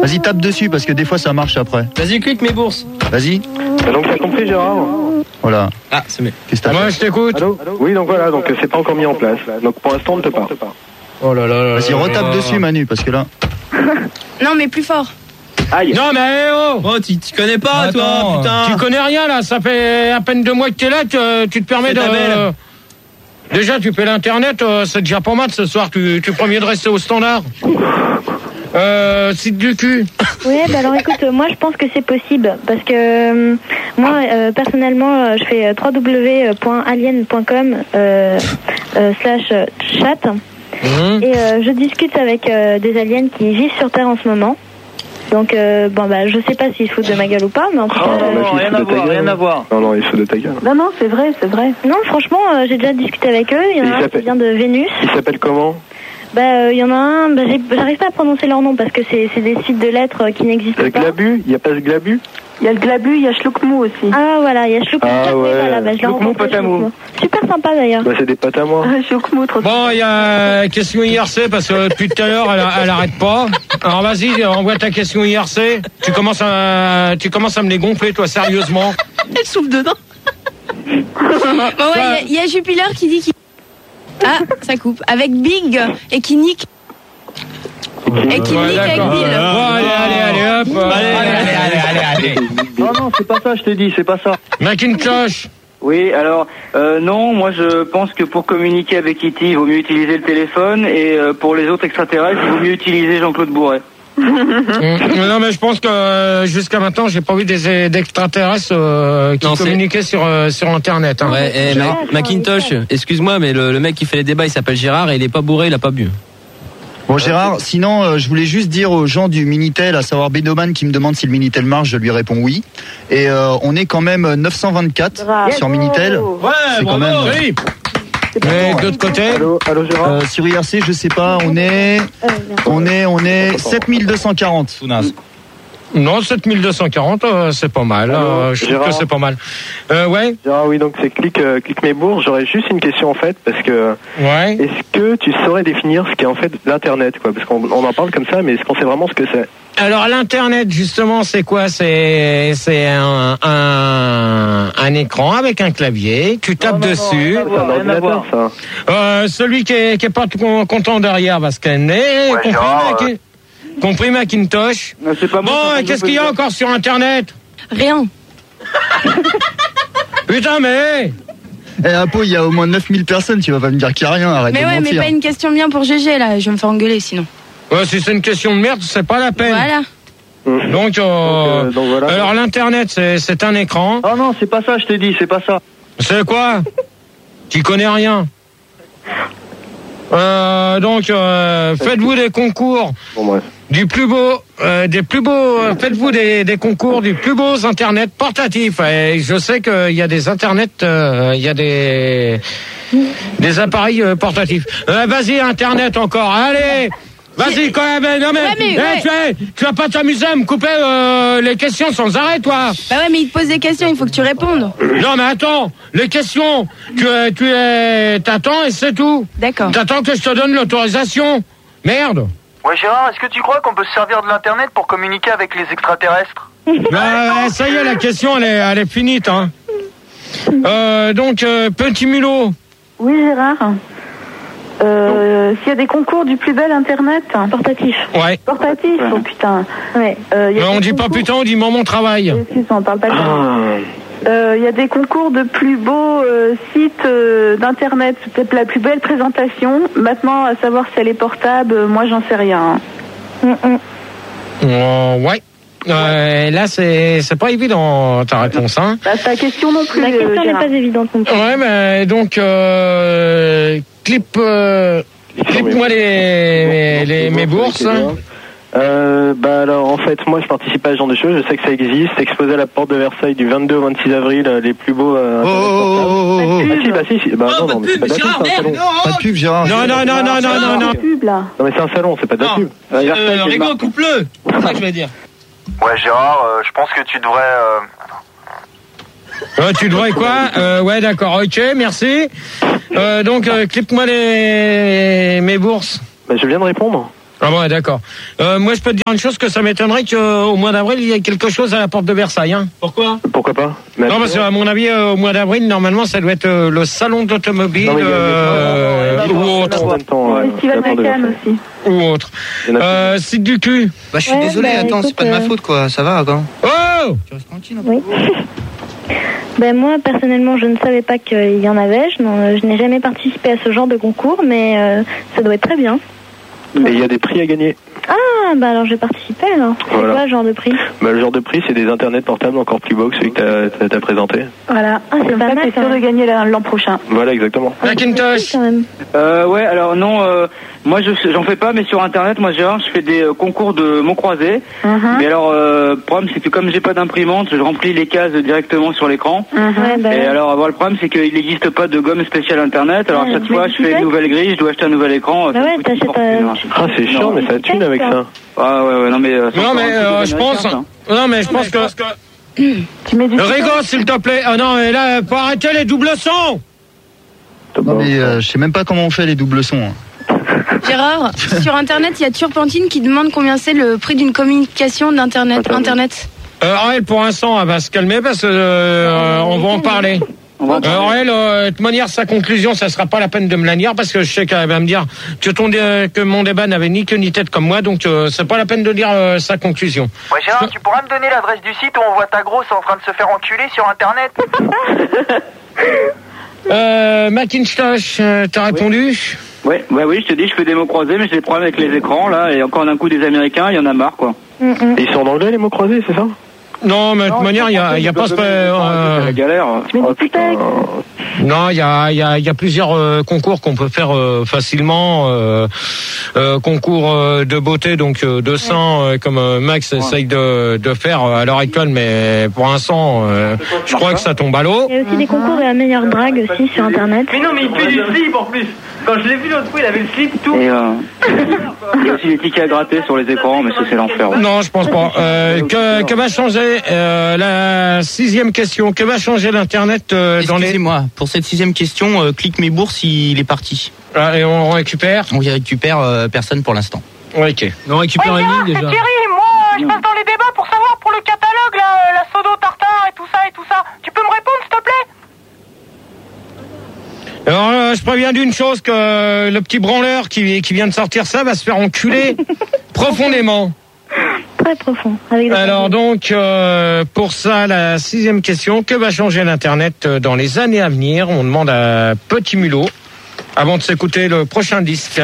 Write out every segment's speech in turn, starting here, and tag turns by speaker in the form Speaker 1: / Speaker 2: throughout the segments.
Speaker 1: Vas-y, tape dessus parce que des fois ça marche après.
Speaker 2: Vas-y, clique mes bourses.
Speaker 1: Vas-y.
Speaker 3: Donc t'as compris, Gérard?
Speaker 1: Voilà.
Speaker 2: Ah, c'est mieux.
Speaker 1: Qu'est-ce que t'as
Speaker 2: Moi,
Speaker 1: fait?
Speaker 2: je t'écoute.
Speaker 3: Allô? Oui, donc voilà, donc c'est pas encore mis en place. Donc pour l'instant, on ne peut pas.
Speaker 2: Oh là là là.
Speaker 1: Vas-y, retape dessus, Manu, parce que là.
Speaker 4: Non, mais plus fort.
Speaker 3: Aïe.
Speaker 2: Non, mais oh!
Speaker 5: Oh, tu connais pas, toi, putain.
Speaker 2: Tu connais rien, là. Ça fait à peine 2 mois que t'es là, tu te permets
Speaker 5: C'est ta belle.
Speaker 2: Déjà, tu fais l'internet, c'est déjà pas mal ce soir. Tu prends mieux de rester au standard. Site du cul.
Speaker 6: Oui, bah alors écoute, moi je pense que c'est possible parce que moi personnellement je fais www.alien.com/chat et je discute avec des aliens qui vivent sur Terre en ce moment. Donc bon bah je sais pas s'ils se foutent de ma gueule ou pas, mais en tout cas
Speaker 5: rien à voir.
Speaker 3: Non, il se fout de ta gueule.
Speaker 6: Non, c'est vrai. Non, franchement, j'ai déjà discuté avec eux. Il y en a un qui vient de Vénus.
Speaker 3: Il s'appelle comment?
Speaker 6: Bah, il y en a un, j'arrive pas à prononcer leur nom parce que c'est des sites de lettres qui n'existent pas.
Speaker 3: Glabu? Il n'y a pas ce Glabu?
Speaker 6: Il y a le Glabu, il y a Schloukmou aussi. Ah voilà, il y a Schloukmou.
Speaker 3: Ah ouais.
Speaker 6: Voilà, bah, je l'ai rencontré, Schloukmou. Super sympa d'ailleurs.
Speaker 3: Bah, c'est des potes à moi.
Speaker 6: Schloukmou, trop
Speaker 2: Bon, il y a question IRC parce que depuis tout à l'heure, elle arrête pas. Alors vas-y, envoie ta question IRC. Tu commences à me les gonfler, toi, sérieusement.
Speaker 4: Elle souffle dedans. Bon, ouais, il y a Jupiler qui dit qu'il... Ah, ça coupe. Avec Big et qui nique. Et qui nique avec Bill.
Speaker 2: Allez, hop.
Speaker 5: Allez.
Speaker 3: Non, c'est pas ça, je t'ai dit, c'est pas ça.
Speaker 2: Macintosh.
Speaker 7: Oui, alors, non, moi je pense que pour communiquer avec E.T., il vaut mieux utiliser le téléphone, et pour les autres extraterrestres, il vaut mieux utiliser Jean-Claude Bourret.
Speaker 2: Non, mais je pense que jusqu'à maintenant, j'ai pas vu d'extraterrestres qui communiquaient sur Internet. Hein.
Speaker 5: Ouais, Macintosh, excuse-moi, mais le mec qui fait les débats, il s'appelle Gérard et il est pas bourré, il a pas bu.
Speaker 1: Bon Gérard, sinon je voulais juste dire aux gens du Minitel, à savoir Benoman qui me demande si le Minitel marche, je lui réponds oui. Et on est quand même 924 sur Minitel.
Speaker 5: Ouais,
Speaker 1: c'est quand même.
Speaker 2: Oui. Mais de l'autre côté,
Speaker 3: Allô Gérard?
Speaker 1: Sur IRC, je sais pas, on est 7240.
Speaker 5: Sounas.
Speaker 2: non, 7240, c'est pas mal. Je trouve que c'est pas mal. Ouais.
Speaker 3: Gérard, oui, donc c'est clique mes bourses. J'aurais juste une question en fait, parce que
Speaker 2: Ouais.
Speaker 3: est-ce que tu saurais définir ce qu'est en fait l'internet, quoi? Parce qu'on en parle comme ça, mais est-ce qu'on sait vraiment ce que c'est?
Speaker 2: Alors l'internet justement c'est quoi? C'est un écran avec un clavier, tu tapes dessus.
Speaker 3: C'est un ordinateur, ça.
Speaker 2: Celui qui est pas content derrière va scanner. Compris Macintosh.
Speaker 7: C'est pas
Speaker 2: Bon, qu'est-ce qu'il y a encore sur internet?
Speaker 4: Rien.
Speaker 2: Putain mais
Speaker 1: Apo, il y a au moins 9000 personnes, tu vas pas me dire qu'il y a rien, arrête
Speaker 4: Mais
Speaker 1: de
Speaker 4: ouais,
Speaker 1: mentir.
Speaker 4: mais pas une question bien pour GG là, je vais me faire engueuler sinon.
Speaker 2: si c'est une question de merde, c'est pas la peine.
Speaker 4: Voilà.
Speaker 2: Donc
Speaker 3: voilà.
Speaker 2: alors l'internet c'est un écran.
Speaker 3: Oh non, c'est pas ça, je t'ai dit, c'est pas ça.
Speaker 2: C'est quoi? Tu connais rien. Donc faites-vous des concours
Speaker 3: Bon bref.
Speaker 2: faites-vous des concours du plus beaux internet portatifs. Et je sais qu'il y a des internets, il y a des appareils portatifs. Vas-y internet encore, allez. Vas-y quand même, non mais, tu vas pas t'amuser à me couper les questions sans arrêt, toi.
Speaker 4: Bah ouais, mais il te pose des questions, il faut que tu répondes.
Speaker 2: Non mais attends, les questions, t'attends et c'est tout.
Speaker 4: D'accord.
Speaker 2: T'attends que je te donne l'autorisation. Merde.
Speaker 7: Ouais, Gérard, est-ce que tu crois qu'on peut se servir de l'internet pour communiquer avec les extraterrestres?
Speaker 2: Ça y est, la question elle est finie, hein. Donc petit mulot.
Speaker 6: Oui, Gérard. S'il y a des concours du plus bel internet portatif.
Speaker 2: Ouais.
Speaker 6: Portatif, oh putain. Ouais.
Speaker 2: On dit pas putain, on dit mon travail.
Speaker 6: Excuse-moi, on parle pas de il y a des concours de plus beaux sites d'internet, peut-être la plus belle présentation. Maintenant, à savoir si elle est portable, moi j'en sais rien.
Speaker 2: Ouais. Là, c'est pas évident ta réponse, hein.
Speaker 6: Bah, ta question non plus. La question n'est pas évidente non plus.
Speaker 2: Ouais, mais donc clip-moi mes bourses.
Speaker 3: Bah alors en fait moi je participe pas à ce genre de choses, je sais que ça existe, c'est exposé à la porte de Versailles du 22 au 26 avril, les plus beaux
Speaker 1: Oh.
Speaker 3: si. Bah non, mais c'est pas de la pub, c'est un salon.
Speaker 1: Pas de pub, Gérard.
Speaker 2: Non.
Speaker 6: Pub là.
Speaker 3: Non mais c'est un salon, c'est pas de la pub. Versailles, c'est
Speaker 5: Rigo, coupe-le. C'est ça que je vais dire.
Speaker 7: Ouais, Gérard, je pense que tu devrais...
Speaker 2: Tu devrais quoi? Ouais, d'accord, ok, merci. Donc clip-moi mes bourses.
Speaker 3: Bah je viens de répondre.
Speaker 2: Ah ouais, d'accord. Moi, je peux te dire une chose, que ça m'étonnerait qu'au mois d'avril, il y ait quelque chose à la porte de Versailles. Hein.
Speaker 3: Pourquoi pas?
Speaker 2: Non, parce qu'à mon avis, au mois d'avril, normalement, ça doit être le salon d'automobile ou autre.
Speaker 6: Festival de Cannes aussi.
Speaker 2: Ou autre. Site du cul.
Speaker 1: Bah, je suis désolé, attends, c'est pas de ma faute, quoi. Ça va, quand?
Speaker 2: Oh!
Speaker 1: Tu restes tranquille,
Speaker 8: oui. Ben moi, personnellement, je ne savais pas qu'il y en avait. Je n'ai jamais participé à ce genre de concours, mais ça doit être très bien.
Speaker 3: Et il y a des prix à gagner.
Speaker 8: Ah, bah alors je vais participer alors. C'est quoi le genre de prix?
Speaker 3: Bah, le genre de prix, c'est des internets portables encore plus beaux que celui que t'as présenté.
Speaker 6: Voilà. Ah, c'est pas mal. T'es sûr de gagner l'an prochain.
Speaker 3: Voilà, exactement.
Speaker 2: Macintosh.
Speaker 7: Ouais, alors non, moi j'en fais pas, mais sur internet, moi Gérard, je fais des concours de mots croisés. Mais alors, le problème, c'est que comme j'ai pas d'imprimante, je remplis les cases directement sur l'écran. Et alors, le problème, c'est qu'il n'existe pas de gomme spéciale internet. Alors, chaque fois, je fais une nouvelle grille, je dois acheter un nouvel écran.
Speaker 3: Ah, c'est chiant, mais ça thune avec ça.
Speaker 7: Ah ouais, non mais
Speaker 2: je pense. Non mais je pense que.
Speaker 6: Tu mets du.
Speaker 2: Rigo, s'il te plaît. Ah non, mais là, faut arrêter les doubles sons.
Speaker 1: Non mais je sais même pas comment on fait les doubles sons. Hein.
Speaker 4: Gérard, sur internet, il y a Turpentine qui demande combien c'est le prix d'une communication d'internet.
Speaker 2: Elle, pour l'instant, elle va se calmer parce que on va en parler. Elle, de toute manière, sa conclusion, ça sera pas la peine de me la dire parce que je sais qu'elle va me dire que mon débat n'avait ni queue ni tête comme moi, donc c'est pas la peine de dire sa conclusion.
Speaker 9: Ouais, Gérard, tu pourras me donner l'adresse du site où on voit ta grosse en train de se faire enculer sur internet?
Speaker 2: Macintosh, t'as répondu?
Speaker 7: Ouais, oui, je te dis, je fais des mots croisés, mais j'ai des problèmes avec les écrans là, et encore d'un coup des Américains, il y en a marre quoi.
Speaker 3: Et ils sont en anglais les mots croisés, c'est ça?
Speaker 2: Non, mais de toute manière, il y a pas
Speaker 7: la galère.
Speaker 2: Non, il y a plusieurs concours qu'on peut faire facilement. Concours de beauté, donc de seins, comme Max essaye de faire à l'heure actuelle, mais pour l'instant, je crois que ça tombe à l'eau.
Speaker 8: Il y a aussi des concours de la meilleure drague aussi sur internet.
Speaker 9: Mais non, mais il fait du slip en plus. Quand je l'ai vu l'autre fois, il avait le slip tout.
Speaker 7: Et il y a aussi des tickets à gratter sur les écrans, mais ça c'est l'enfer. Ouais.
Speaker 2: Non, je pense pas. Que va changer la 6e question? Que va changer l'internet dans les...
Speaker 5: Excusez-moi, pour cette 6e question, Click mes bourses, il est parti.
Speaker 2: Et on récupère?
Speaker 5: On y récupère personne pour l'instant.
Speaker 2: Ok.
Speaker 5: On récupère une ligne déjà.
Speaker 9: C'est Thierry, moi je passe dans les débats pour savoir pour le catalogue, la Sodo Tartare et tout ça. Tu peux me répondre s'il te plaît?
Speaker 2: Alors, je préviens d'une chose, que le petit branleur qui vient de sortir ça va se faire enculer profondément.
Speaker 8: Très profond.
Speaker 2: Alors donc, pour ça, la 6e question, que va changer l'Internet dans les années à venir? On demande à Petit Mulot, avant de s'écouter le prochain disque.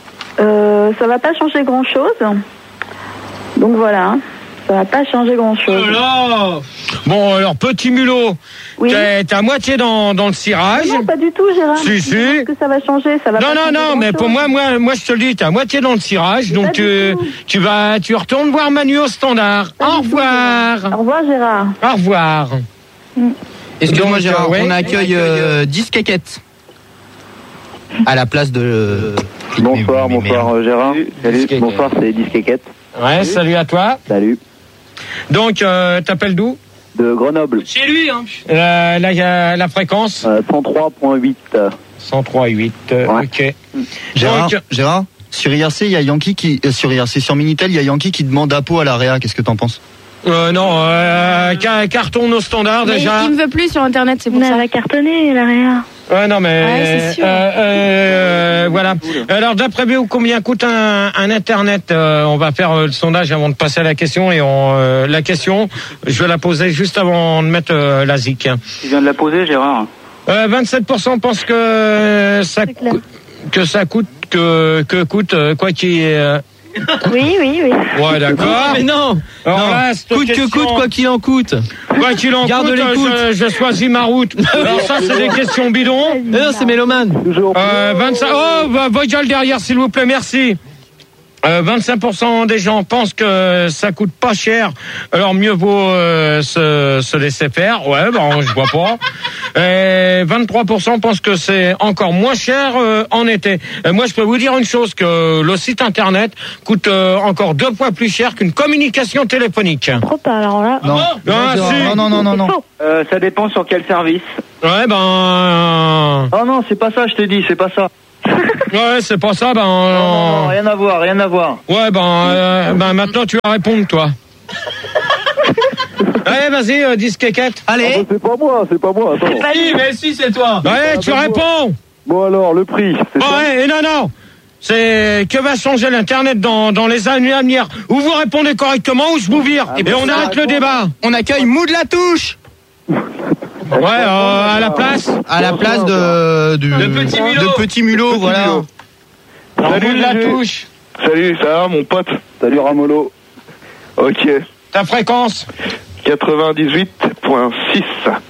Speaker 6: Ça va pas changer grand-chose. Donc voilà. Ça va pas changer grand-chose.
Speaker 2: Bon, alors, Petit Mulot,
Speaker 6: oui.
Speaker 2: t'es à moitié dans le cirage.
Speaker 6: Non, pas du tout, Gérard.
Speaker 2: Si.
Speaker 6: Que ça va changer, ça va
Speaker 2: Non, mais pour moi, je te le dis, t'es à moitié dans le cirage, donc tu retournes voir Manu au standard. Au revoir.
Speaker 6: Au revoir, Gérard.
Speaker 2: Au revoir.
Speaker 5: Excuse-moi, Gérard, on accueille Disquequette à la place de...
Speaker 3: Bonsoir Gérard. Salut. Bonsoir, c'est Disquequette.
Speaker 2: Ouais, salut à toi.
Speaker 3: Salut.
Speaker 2: Donc, t'appelles d'où?
Speaker 3: De Grenoble.
Speaker 5: Chez lui, hein.
Speaker 2: Là, il y a la fréquence
Speaker 3: 103.8.
Speaker 2: 103.8, ok.
Speaker 1: Gérard, sur IRC, il y a Yankee qui... sur IRC, sur Minitel, il y a Yankee qui demande Apo à la Réa. Qu'est-ce que t'en penses?
Speaker 2: Non, carton au standard déjà.
Speaker 4: Il me veut plus sur internet, c'est pour ça.
Speaker 8: On va cartonner la Réa.
Speaker 2: Ouais, non, mais
Speaker 4: c'est sûr.
Speaker 2: voilà. Alors, d'après vous, combien coûte un internet? On va faire le sondage avant de passer à la question, et la question, je vais la poser juste avant de mettre la ZIC.
Speaker 7: Tu viens de la poser, Gérard?
Speaker 2: 27% pensent que ça coûte quoi qu'il
Speaker 8: Oui.
Speaker 2: Ouais, d'accord.
Speaker 5: Mais non.
Speaker 2: Alors là,
Speaker 5: coûte que coûte, quoi qu'il en coûte.
Speaker 2: Quoi qu'il en
Speaker 5: Garde
Speaker 2: coûte, je choisis ma route. Alors ça, c'est des questions bidons.
Speaker 5: Non, c'est Mélomane.
Speaker 2: 25. Oh, votre gueule derrière, s'il vous plaît, merci. 25% des gens pensent que ça coûte pas cher, alors mieux vaut se laisser faire. Ouais, je vois pas. Et 23% pensent que c'est encore moins cher en été. Et moi, je peux vous dire une chose, que le site internet coûte encore 2 fois plus cher qu'une communication téléphonique.
Speaker 8: Trop pas, alors là.
Speaker 1: Non. Non.
Speaker 7: Ça dépend sur quel service.
Speaker 2: Ouais,
Speaker 3: Oh non, c'est pas ça, je te dis, c'est pas ça.
Speaker 2: Ouais, c'est pas ça,
Speaker 10: Non, rien à voir, rien à voir.
Speaker 2: Ouais, maintenant tu vas répondre, toi. Allez, vas-y, disquequette.
Speaker 11: Allez.
Speaker 3: Ah, c'est pas moi, attends.
Speaker 11: Mais si, c'est toi.
Speaker 2: Ouais, tu réponds.
Speaker 3: Bon alors, le prix, c'est ça.
Speaker 2: Ouais, non. C'est que va changer l'Internet dans les années à venir. Ou vous répondez correctement ou je vous vire. Et on arrête le débat.
Speaker 11: On accueille Mou de la Touche.
Speaker 2: Ouais, à la place
Speaker 11: de Petit Mulot, voilà.
Speaker 2: Salut de la Touche.
Speaker 3: Salut, ça va mon pote? Salut Ramolo. Ok.
Speaker 2: Ta fréquence?
Speaker 3: 98.6.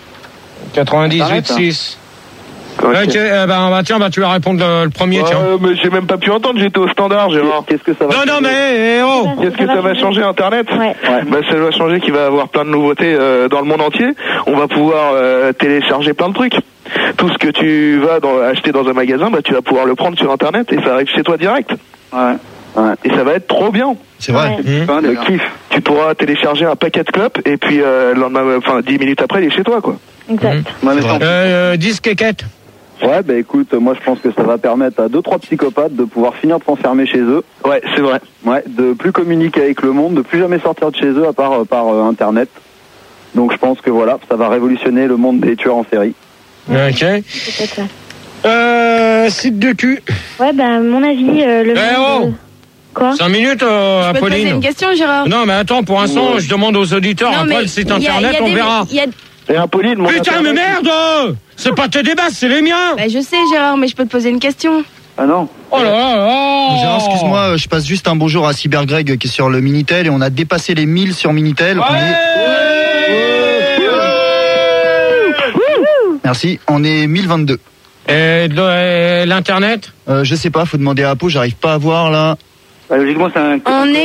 Speaker 2: 98.6. Ok, tiens, tu vas répondre le premier, tiens.
Speaker 3: Mais j'ai même pas pu entendre, j'étais au standard, Gérard. Qu'est-ce que ça va
Speaker 2: Non, mais,
Speaker 3: Qu'est-ce que ça va changer Internet?
Speaker 8: Ouais.
Speaker 3: Ça va changer qu'il va y avoir plein de nouveautés dans le monde entier. On va pouvoir télécharger plein de trucs. Tout ce que tu vas acheter dans un magasin, tu vas pouvoir le prendre sur Internet et ça arrive chez toi direct. Ouais. Et ça va être trop bien.
Speaker 1: C'est vrai.
Speaker 3: Le kiff. Tu pourras télécharger un paquet de clopes et puis le lendemain, 10 minutes après, il est chez toi, quoi.
Speaker 8: Exact.
Speaker 2: Disquequette.
Speaker 3: Ouais, écoute, moi je pense que ça va permettre à 2-3 psychopathes de pouvoir finir de s'enfermer chez eux. Ouais, c'est vrai. Ouais, de plus communiquer avec le monde, de plus jamais sortir de chez eux à part par Internet. Donc je pense que voilà, ça va révolutionner le monde des tueurs en série.
Speaker 2: Ok.
Speaker 8: C'est ça.
Speaker 2: Site de cul.
Speaker 8: Ouais, mon avis, Quoi?
Speaker 2: 5 minutes,
Speaker 4: Je peux te
Speaker 2: Apolline.
Speaker 4: poser une question, Gérard?
Speaker 2: Non, mais attends, pour l'instant, je demande aux auditeurs, après le site internet, on verra.
Speaker 3: Et Apolline,
Speaker 2: Putain, mais merde! C'est pas tes débats, c'est les miens!
Speaker 4: Je sais, Gérard, mais je peux te poser une question.
Speaker 3: Ah non.
Speaker 2: Oh là là!
Speaker 1: Gérard, excuse-moi, je passe juste un bonjour à CyberGreg qui est sur le Minitel et on a dépassé les 1000 sur Minitel. Merci, on est 1022.
Speaker 2: Et l'internet?
Speaker 1: Je sais pas, faut demander à Apo, j'arrive pas à voir là.
Speaker 7: Logiquement, c'est
Speaker 4: On est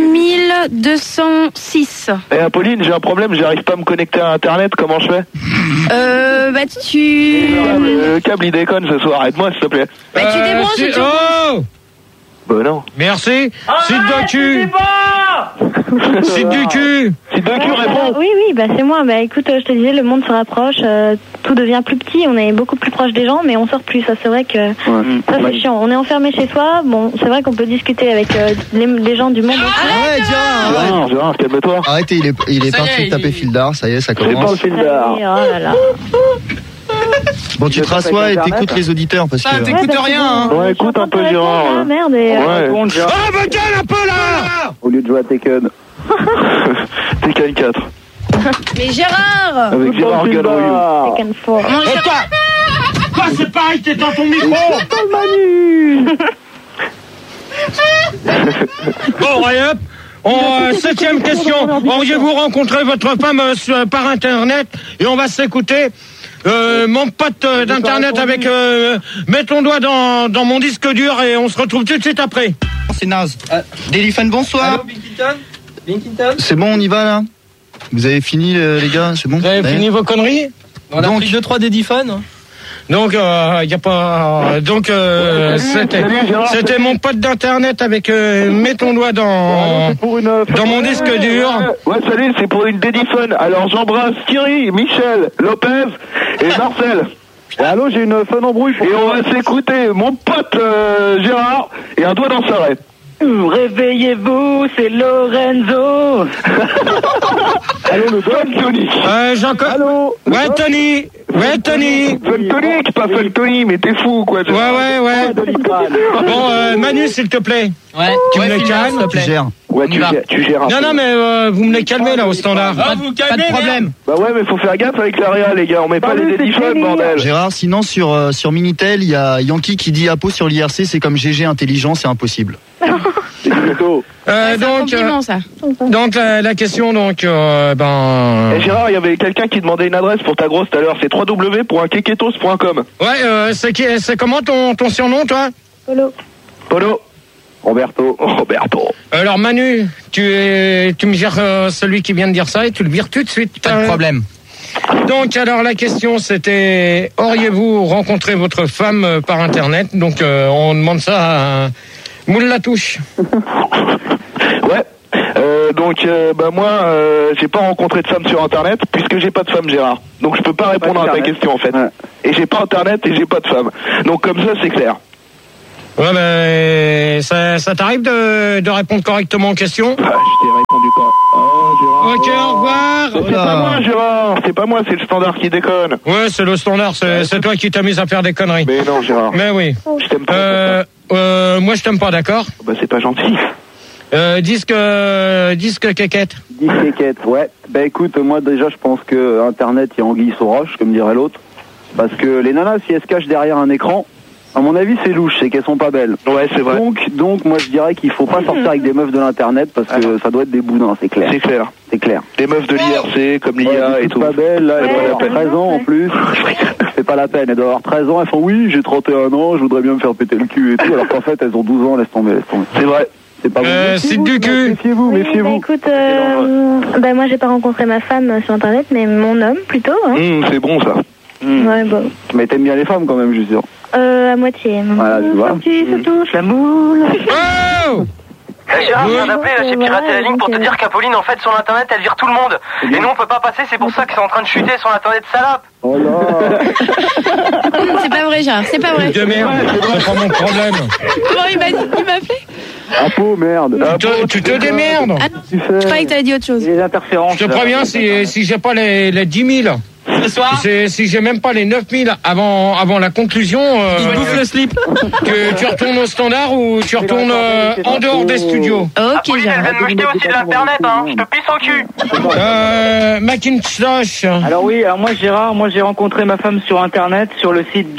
Speaker 4: 8206.
Speaker 3: Et Apolline, j'ai un problème, j'arrive pas à me connecter à Internet, comment je fais? Le câble il déconne ce soir, aide-moi s'il te plaît.
Speaker 4: Tu débranches et tu...
Speaker 3: Non.
Speaker 2: Merci. Site de cul. Site du cul.
Speaker 3: Site de cul, réponds.
Speaker 8: Oui, c'est moi. Écoute, je te disais, le monde se rapproche, tout devient plus petit, on est beaucoup plus proche des gens, mais on sort plus. Ça, c'est vrai que ça, c'est chiant. On est enfermé chez soi. Bon, c'est vrai qu'on peut discuter avec les gens du monde.
Speaker 3: Gérard, calme-toi.
Speaker 1: Arrêtez, il est parti taper Fildar, ça y est, ça commence.
Speaker 3: C'est pas le Fildar.
Speaker 8: Oh là là.
Speaker 1: Bon, tu te rassois et t'écoutes les auditeurs parce que...
Speaker 11: T'écoutes rien, hein.
Speaker 3: Ouais, écoute un peu Gérard.
Speaker 8: Merde.
Speaker 2: Ah, gueule un peu là!
Speaker 3: Au lieu de jouer à Tekken. Tekken 4.
Speaker 4: Mais Gérard!
Speaker 3: Avec Gérard Galloyou.
Speaker 8: Tekken 4.
Speaker 2: Quoi, c'est pareil, t'es dans ton micro! Bon, hop. 7e question. Auriez-vous rencontré votre femme par Internet? Et on va s'écouter. Mon pote d'Internet avec mets ton doigt dans mon disque dur et on se retrouve tout de suite après.
Speaker 11: C'est naze. Déliphone, bonsoir.
Speaker 5: Allô, Binkington?
Speaker 1: C'est bon, on y va là? Vous avez fini les gars, c'est bon?
Speaker 2: Vous avez fini vos conneries?
Speaker 5: On a pris 2-3 dédiphones.
Speaker 2: Donc, y a pas. Donc, c'était mon pote d'internet avec mets ton doigt dans mon disque dur.
Speaker 3: Ouais, salut, c'est pour une dédiphone. Alors j'embrasse Thierry, Michel, Lopez et Marcel. Et allô, j'ai une fun embrouille pour. Et on va s'écouter mon pote Gérard et un doigt dans sa raie.
Speaker 7: Réveillez-vous, c'est Lorenzo.
Speaker 3: Allô, le Fun Tonic.
Speaker 2: Allô. Ouais, Tony.
Speaker 3: Fun Tonic, pas Fun Tony, mais t'es fou, quoi.
Speaker 2: Ouais. Bon, Manu, s'il te plaît.
Speaker 5: Ouais.
Speaker 2: Tu me les calmes.
Speaker 1: Tu gères.
Speaker 3: Ouais, tu gères un peu.
Speaker 2: Non, mais vous me les calmez là au standard.
Speaker 5: Pas de problème.
Speaker 3: Bah ouais, mais faut faire gaffe avec l'AREA, les gars. On met pas les dédiphones, bordel.
Speaker 1: Gérard, sinon sur Minitel, il y a Yankee qui dit Apo sur l'IRC, c'est comme GG intelligent, c'est impossible.
Speaker 4: C'est un compliment, ça.
Speaker 2: Donc la question,
Speaker 3: Et Gérard, il y avait quelqu'un qui demandait une adresse pour ta grosse tout à l'heure. C'est www.keketos.com.
Speaker 2: Ouais, c'est comment ton surnom, toi?
Speaker 3: Polo. Roberto.
Speaker 2: Alors Manu, tu me gères celui qui vient de dire ça et tu le vires tout de suite.
Speaker 11: Pas de problème.
Speaker 2: Donc alors la question c'était, auriez-vous rencontré votre femme par internet? Donc on demande ça à Moule la touche.
Speaker 3: Ouais. Moi, j'ai pas rencontré de femme sur internet puisque j'ai pas de femme, Gérard. Donc je peux pas répondre à ta question en fait. Ouais. Et j'ai pas internet et j'ai pas de femme. Donc comme ça c'est clair.
Speaker 2: Ouais, mais ça t'arrive de répondre correctement aux questions?
Speaker 12: Je t'ai répondu pas. Oh, Gérard.
Speaker 2: Ok, au revoir.
Speaker 12: C'est pas moi, Gérard. C'est pas moi, c'est le standard qui déconne.
Speaker 2: Ouais, c'est le standard. C'est toi qui t'amuses à faire des conneries.
Speaker 12: Mais non, Gérard.
Speaker 2: Mais oui.
Speaker 12: Je t'aime pas.
Speaker 2: Moi, je t'aime pas, d'accord?
Speaker 12: Bah, c'est pas gentil.
Speaker 2: Disque quéquette.
Speaker 3: Disque quéquette, ouais. Bah écoute, moi déjà, je pense que Internet, il y a anguille sous roche, comme dirait l'autre. Parce que les nanas, si elles se cachent derrière un écran, à mon avis, c'est louche, c'est qu'elles sont pas belles.
Speaker 12: Ouais, c'est vrai.
Speaker 3: Donc, moi, je dirais qu'il faut pas sortir avec des meufs de l'internet parce que ça doit être des boudins, c'est clair.
Speaker 12: C'est clair.
Speaker 3: C'est clair.
Speaker 12: Les meufs de l'IRC, comme l'IA et tout.
Speaker 3: Pas belles, là, elles doivent avoir 13 ans en plus. C'est pas la peine, elles doivent avoir 13 ans, elles font oui, j'ai 31 ans, je voudrais bien me faire péter le cul et tout, alors qu'en fait, elles ont 12 ans, laisse tomber.
Speaker 12: C'est vrai.
Speaker 3: C'est pas bon.
Speaker 2: C'est du cul.
Speaker 3: Méfiez-vous.
Speaker 8: Écoute, moi, j'ai pas rencontré ma femme sur internet, mais mon homme plutôt. Hein.
Speaker 12: C'est bon ça.
Speaker 8: Ouais, bon.
Speaker 3: Mais t'aimes bien les femmes quand même, je suis sûr.
Speaker 8: À moitié.
Speaker 3: Voilà, tu vois.
Speaker 8: Se touche la moule.
Speaker 2: Oh!
Speaker 9: Gérard, je viens d'appeler, j'ai piraté la ligne pour te dire qu'Apolline, en fait, sur Internet, elle vire tout le monde. Et nous, on peut pas passer, c'est pour ça que c'est en train de chuter sur Internet, salope.
Speaker 3: Oh là.
Speaker 4: C'est pas vrai, Gérard, c'est pas vrai.
Speaker 2: De merde, c'est pas mon problème.
Speaker 4: Comment il m'a appelé?
Speaker 3: Apo, merde.
Speaker 2: Tu te démerdes.
Speaker 4: Ah non, je croyais que t'avais dit autre chose.
Speaker 3: Les interférences.
Speaker 2: Je te préviens, si j'ai pas les 10 000, si j'ai même pas les 9 000 avant la conclusion,
Speaker 5: Il bouffe le slip.
Speaker 2: que tu retournes au standard ou tu retournes en dehors des studios.
Speaker 4: Ok,
Speaker 9: Apolline, elle vient de me jeter aussi de l'Internet, hein. Je te pisse au cul.
Speaker 2: Macintosh.
Speaker 7: Alors oui, moi Gérard, j'ai rencontré ma femme sur Internet, sur le site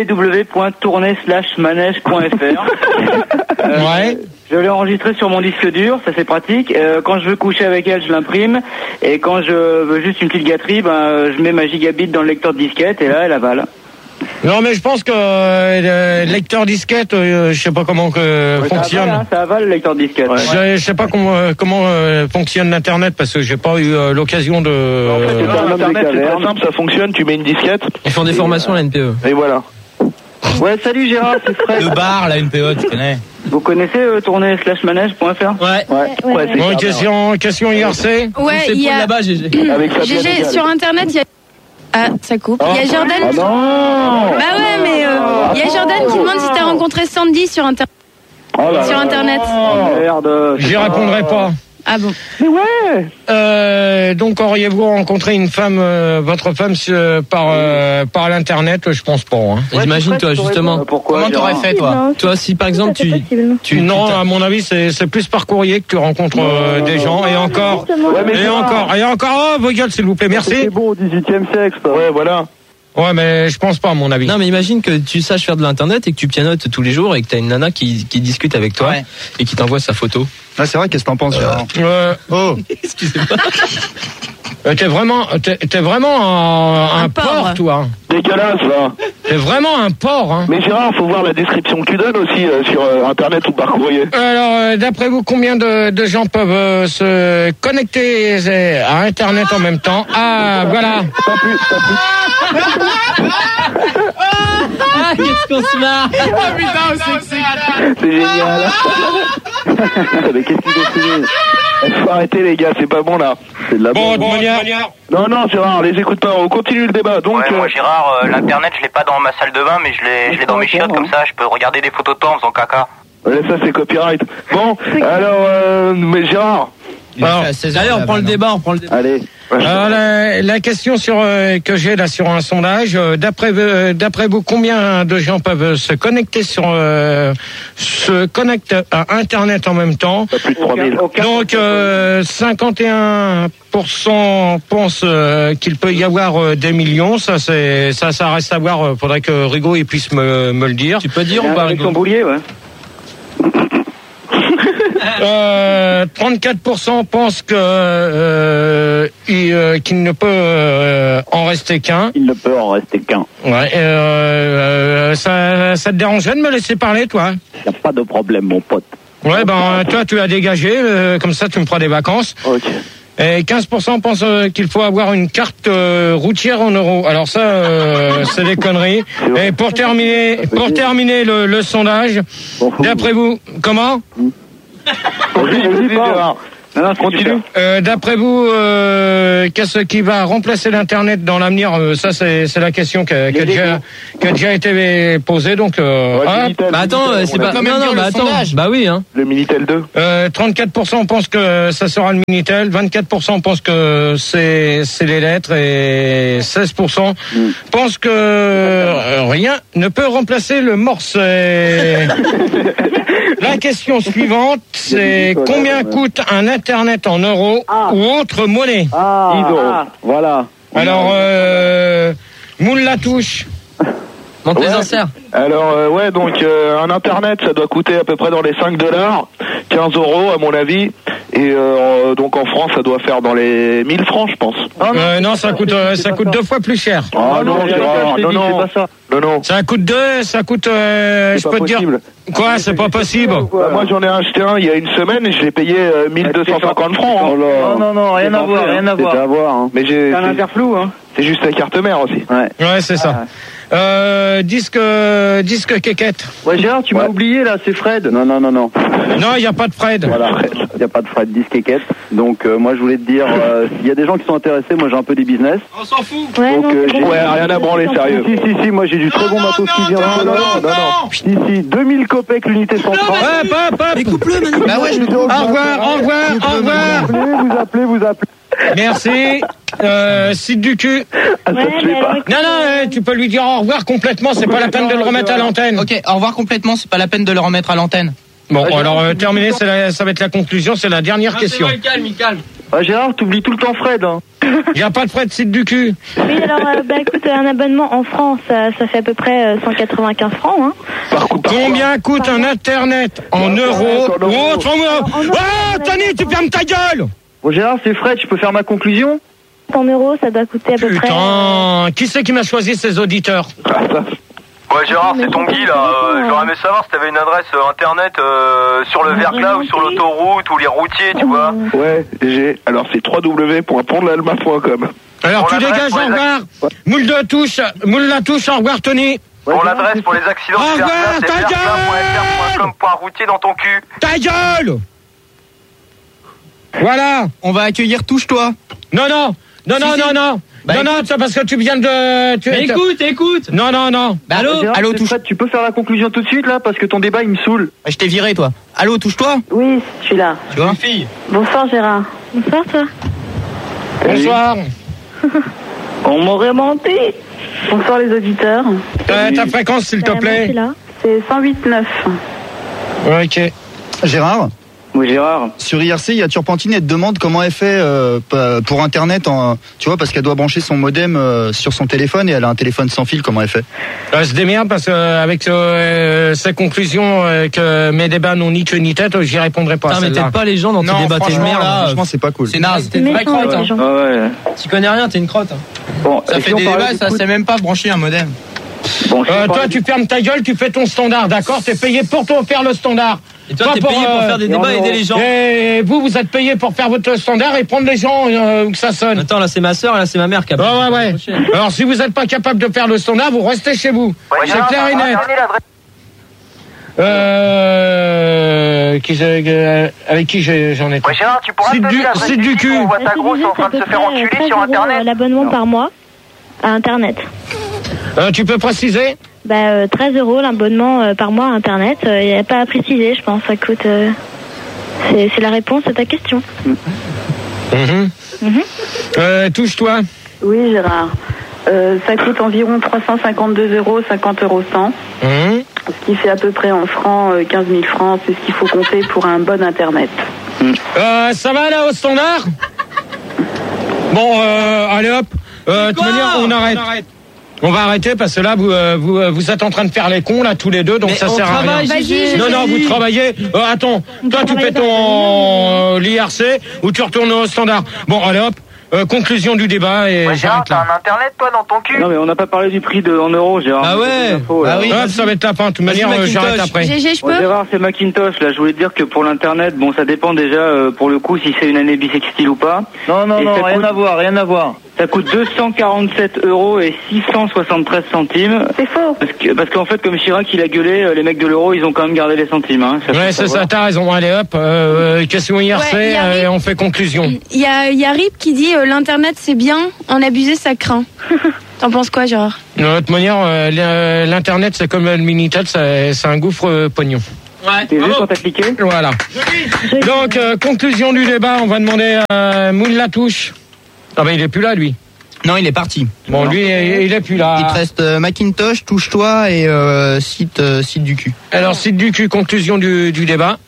Speaker 7: www.tourner/manège.fr.
Speaker 2: Ouais.
Speaker 7: Je l'ai enregistré sur mon disque dur, ça c'est pratique. Quand je veux coucher avec elle, je l'imprime. Et quand je veux juste une petite gâterie, je mets ma gigabit dans le lecteur de disquette et là, elle avale.
Speaker 2: Non, mais je pense que le lecteur disquette, je sais pas comment fonctionne.
Speaker 7: Ça avale le lecteur de disquette.
Speaker 2: Je sais pas comment fonctionne l'internet parce que j'ai pas eu l'occasion de.
Speaker 12: En fait, Internet, c'est très simple, ça fonctionne. Tu mets une disquette.
Speaker 5: Ils font des formations à la NPE.
Speaker 12: Et voilà.
Speaker 3: Ouais, salut Gérard, c'est Fred.
Speaker 11: Le bar, la NPE, tu connais.
Speaker 7: Vous connaissez tourner/manège.fr?
Speaker 5: Ouais.
Speaker 12: Ouais,
Speaker 2: Question IRC.
Speaker 4: Ouais, il y a.
Speaker 5: là-bas, GG.
Speaker 4: GG, sur Internet, il y a. Ah, ça coupe. Il y a Jordan.
Speaker 3: Ah non.
Speaker 4: Bah ouais, mais il y a Jordan qui demande si t'as rencontré Sandy sur Internet. Sur Internet.
Speaker 3: Merde.
Speaker 2: J'y répondrai pas.
Speaker 4: Ah bon.
Speaker 3: Mais ouais.
Speaker 2: Donc auriez-vous rencontré une femme, votre femme par l'internet? Je pense pas. Hein.
Speaker 5: J'imagine toi justement.
Speaker 3: Pourquoi?
Speaker 11: Comment t'aurais fait, toi?
Speaker 5: Toi, si par exemple
Speaker 2: Non, à mon avis, c'est plus par courrier que tu rencontres des gens. Et encore. Et encore. Oh, vos gueules, s'il vous plaît, merci.
Speaker 3: C'est bon au 18e siècle.
Speaker 12: Ouais, voilà.
Speaker 2: Ouais, mais je pense pas, à mon avis.
Speaker 5: Non, mais imagine que tu saches faire de l'internet et que tu pianotes tous les jours et que t'as une nana qui discute avec toi et qui t'envoie sa photo.
Speaker 1: Ah, c'est vrai, qu'est-ce que t'en penses, Gérard?
Speaker 2: Oh.
Speaker 5: Excusez-moi.
Speaker 2: T'es vraiment un porc, toi.
Speaker 12: Dégueulasse, là.
Speaker 2: T'es vraiment un porc, hein.
Speaker 12: Mais Gérard, faut voir la description que tu donnes aussi sur Internet ou par courrier.
Speaker 2: Alors, d'après vous, combien de gens peuvent se connecter à Internet en même temps? Ah, voilà.
Speaker 12: Pas plus.
Speaker 5: Ah, qu'est-ce qu'on se marre.
Speaker 11: Oh putain,
Speaker 12: C'est génial. Mais qu'est-ce qu'il faut finir? Faut arrêter les gars, c'est pas bon là. C'est de la
Speaker 2: Bon, de manière.
Speaker 12: Non, Gérard, les écoute pas, on continue le débat. Donc,
Speaker 9: Ouais, moi Gérard, l'Internet, je l'ai pas dans ma salle de bain, mais je l'ai dans mes chiottes, comme ça, je peux regarder des photos de toi en faisant caca.
Speaker 12: Ouais, ça c'est copyright. Bon, alors, mais Gérard.
Speaker 5: Allez, on prend le débat.
Speaker 3: Allez.
Speaker 2: Alors, la question que j'ai là sur un sondage, d'après vous, combien de gens peuvent se connecter à Internet en même temps?
Speaker 12: Pas plus de 3000.
Speaker 2: Donc 51% pensent qu'il peut y avoir des millions. Ça reste à voir. Faudrait que Rigaud il puisse me le dire.
Speaker 5: Tu peux dire ou pas,
Speaker 7: Avec
Speaker 5: Rigaud?
Speaker 7: son boulier, ouais.
Speaker 2: 34% pensent que qu'il ne peut en rester qu'un.
Speaker 3: Il ne peut en rester qu'un.
Speaker 2: Ouais. Ça te dérangerait de me laisser parler, toi?
Speaker 3: Y a pas de problème, mon pote.
Speaker 2: Ouais, toi, tu as dégagé. Comme ça, tu me feras des vacances.
Speaker 3: Ok.
Speaker 2: Et 15% pensent qu'il faut avoir une carte routière en euros. Alors ça, c'est des conneries. Et pour terminer le sondage, d'après vous, comment?
Speaker 12: Vas-y, Gérard. Non, continue.
Speaker 2: D'après vous, qu'est-ce qui va remplacer l'Internet dans l'avenir? Ça, c'est la question qui a déjà été posée. Donc,
Speaker 5: bah attends, c'est pas. Non, bah attends. Bah oui, hein.
Speaker 12: Le Minitel 2.
Speaker 2: 34% pensent que ça sera le Minitel, 24% pensent que c'est les lettres et 16% pensent que rien ne peut remplacer le Morse. La question suivante, c'est combien coûte un Internet en euros ou autre monnaie?
Speaker 12: 10 euros. Voilà.
Speaker 2: Alors, moule la touche.
Speaker 5: Monte les enserts.
Speaker 12: Alors, donc, un Internet, ça doit coûter à peu près dans les $5, 15 euros à mon avis. Et donc en France, ça doit faire dans les 1000 francs, je pense.
Speaker 2: Non, ça coûte 2 fois plus cher.
Speaker 12: Ah non, non.
Speaker 2: Ça coûte, je peux te dire. Quoi, c'est pas possible.
Speaker 12: Moi, j'en ai acheté un il y a une semaine et je l'ai payé 1250 francs. Hein.
Speaker 10: Non, rien à voir, rien à voir.
Speaker 12: Mais
Speaker 7: c'est un interflou, hein.
Speaker 12: C'est juste la carte mère aussi.
Speaker 2: Ouais, c'est ça. Disque quéquette.
Speaker 10: Ouais, Gérard, tu m'as oublié là, c'est Fred.
Speaker 3: Non.
Speaker 2: Non, il n'y a pas de Fred.
Speaker 3: Voilà, il n'y a pas de Fred, disque quéquette. Donc, moi, je voulais te dire, s'il y a des gens qui sont intéressés, moi, j'ai un peu des business.
Speaker 11: On s'en fout.
Speaker 3: Donc,
Speaker 12: rien à branler, sérieux.
Speaker 3: Si, moi, j'ai du très bon matos qui vient. Non. Si, 2000 copecs l'unité centrale.
Speaker 2: Mais coupe-le, Manu. Bah ouais, au revoir.
Speaker 3: Vous appelez.
Speaker 2: Merci. Site du cul. Non, tu peux lui dire au revoir complètement, c'est pas la peine de le remettre à l'antenne.
Speaker 5: Ok, au revoir complètement, c'est pas la peine de le remettre à l'antenne.
Speaker 2: Bon, alors terminé, ça va être la conclusion, c'est la dernière question.
Speaker 11: Calme.
Speaker 10: Gérard, t'oublies tout le temps Fred. Hein.
Speaker 2: Il n'y a pas de Fred, site du cul.
Speaker 8: Oui, alors, écoute, un abonnement en France, ça fait à peu près 195 francs. Hein.
Speaker 2: Combien coûte un Internet en euros ou autre Oh, Tony, tu fermes ta gueule.
Speaker 10: Bon, Gérard, c'est Fred, je peux faire ma conclusion?
Speaker 8: En euros, ça doit coûter à peu près...
Speaker 2: Putain, qui c'est qui m'a choisi ces auditeurs?
Speaker 9: Ouais, Gérard, c'est ton Guy, là. J'aurais aimé savoir si t'avais une adresse internet sur le verglas ou sur l'autoroute ou les routiers, tu vois.
Speaker 12: Ouais, j'ai. Alors, c'est www.pondlalma.com.
Speaker 2: Alors, tu dégages, au revoir. Moule la touche, au revoir, Tony.
Speaker 9: Pour l'adresse, pour les accidents
Speaker 2: du verglas, c'est
Speaker 9: verglas.fr.com.routier dans ton cul.
Speaker 2: Ta gueule. Voilà.
Speaker 5: On va accueillir Touche-toi.
Speaker 2: Non. Non, c'est parce que tu viens de...
Speaker 5: Mais écoute.
Speaker 2: Non.
Speaker 10: Bah, allô, touche. Fred, tu peux faire la conclusion tout de suite, là, parce que ton débat, il me saoule.
Speaker 5: Bah, je t'ai viré, toi. Allô, touche-toi.
Speaker 6: Oui, je suis là.
Speaker 5: Tu vois,
Speaker 11: fille.
Speaker 6: Bonsoir, Gérard.
Speaker 8: Bonsoir, toi.
Speaker 2: Bonsoir.
Speaker 6: On m'aurait menti. Bonsoir, les auditeurs.
Speaker 2: Ta fréquence, s'il te plaît.
Speaker 6: C'est 108.9.
Speaker 2: Ok.
Speaker 1: Gérard?
Speaker 7: Oui, Gérard.
Speaker 1: Sur IRC, il y a Turpentine, elle te demande comment elle fait pour Internet, tu vois, parce qu'elle doit brancher son modem sur son téléphone et elle a un téléphone sans fil, comment elle fait?
Speaker 2: Elle se démerde parce qu'avec sa conclusion que mes débats n'ont ni queue ni tête, j'y répondrai pas.
Speaker 5: Mais t'aides pas les gens dans tes débats, t'es une merde.
Speaker 1: Franchement, c'est pas cool.
Speaker 5: C'est naze, t'es une vraie crotte. Tu connais rien, t'es une crotte.
Speaker 7: Bon,
Speaker 5: ça fait des débats, ça sait même pas brancher un modem.
Speaker 2: Bon, toi, tu fermes ta gueule, tu fais ton standard, d'accord? T'es payé pour faire le standard.
Speaker 5: Et toi, t'es payé pour faire des débats et aider les gens.
Speaker 2: Et vous êtes payé pour faire votre standard et prendre les gens où que ça sonne.
Speaker 5: Attends, là, c'est ma soeur et là, c'est ma mère qui a...
Speaker 2: Ouais. Alors, si vous n'êtes pas capable de faire le standard, vous restez chez vous.
Speaker 9: Ouais,
Speaker 2: c'est clair et net. Avec qui j'en ai...
Speaker 9: Ouais, Gérard, tu pourras te dire
Speaker 2: c'est du cul.
Speaker 9: On voit ta grosse en train de se faire enculer sur Internet.
Speaker 8: L'abonnement par mois à Internet.
Speaker 2: Tu peux préciser?
Speaker 8: 13 euros l'abonnement par mois à Internet. Il n'y a pas à préciser, je pense. Ça coûte. C'est la réponse à ta question.
Speaker 2: Touche-toi.
Speaker 6: Oui, Gérard. Ça coûte environ 352 euros, 50 euros 100. Ce qui fait à peu près en francs 15 000 francs. C'est ce qu'il faut compter pour un bon Internet.
Speaker 2: Ça va là au standard? Bon, allez hop. De toute manière, on arrête. On va arrêter parce que là, vous êtes en train de faire les cons, là, tous les deux, donc mais ça sert à rien. Non, vous travaillez. Attends, toi, tu fais ton l'IRC ou tu retournes au standard. Bon, allez hop. Conclusion du débat et
Speaker 9: Gérard, t'as un internet toi dans ton cul?
Speaker 7: Non mais on n'a pas parlé du prix en euros, Gérard.
Speaker 5: Ah ouais.
Speaker 2: Oui. Ça va être la fin. De toute manière, j'arrête après.
Speaker 4: GG, je peux?
Speaker 7: Gérard, c'est Macintosh. Là, je voulais te dire que pour l'internet, bon, ça dépend déjà pour le coup si c'est une année bissextile ou pas.
Speaker 10: Non, rien à voir.
Speaker 7: Ça coûte 247 € et 673 centimes.
Speaker 6: C'est faux.
Speaker 7: Parce qu'en fait, comme Chirac, il a gueulé, les mecs de l'euro, ils ont quand même gardé les centimes. Hein.
Speaker 2: Ouais, c'est ça, t'as raison. Allez, hop, question IRC, on fait conclusion.
Speaker 4: Il y a Rip qui dit l'Internet, c'est bien, en abuser, ça craint. T'en penses quoi, Gérard? De toute manière,
Speaker 2: l'Internet, c'est comme le Minitel, c'est un gouffre pognon.
Speaker 7: Ouais. T'es vu quand t'as cliqué?
Speaker 2: Voilà. Donc, conclusion du débat, on va demander à Moule Latouche. Ah ben il est plus là, lui.
Speaker 5: Non, il est parti.
Speaker 2: Bon, lui, il est plus là.
Speaker 5: Il te reste Macintosh, Touche-toi et site du cul.
Speaker 2: Alors, site du cul, conclusion du débat.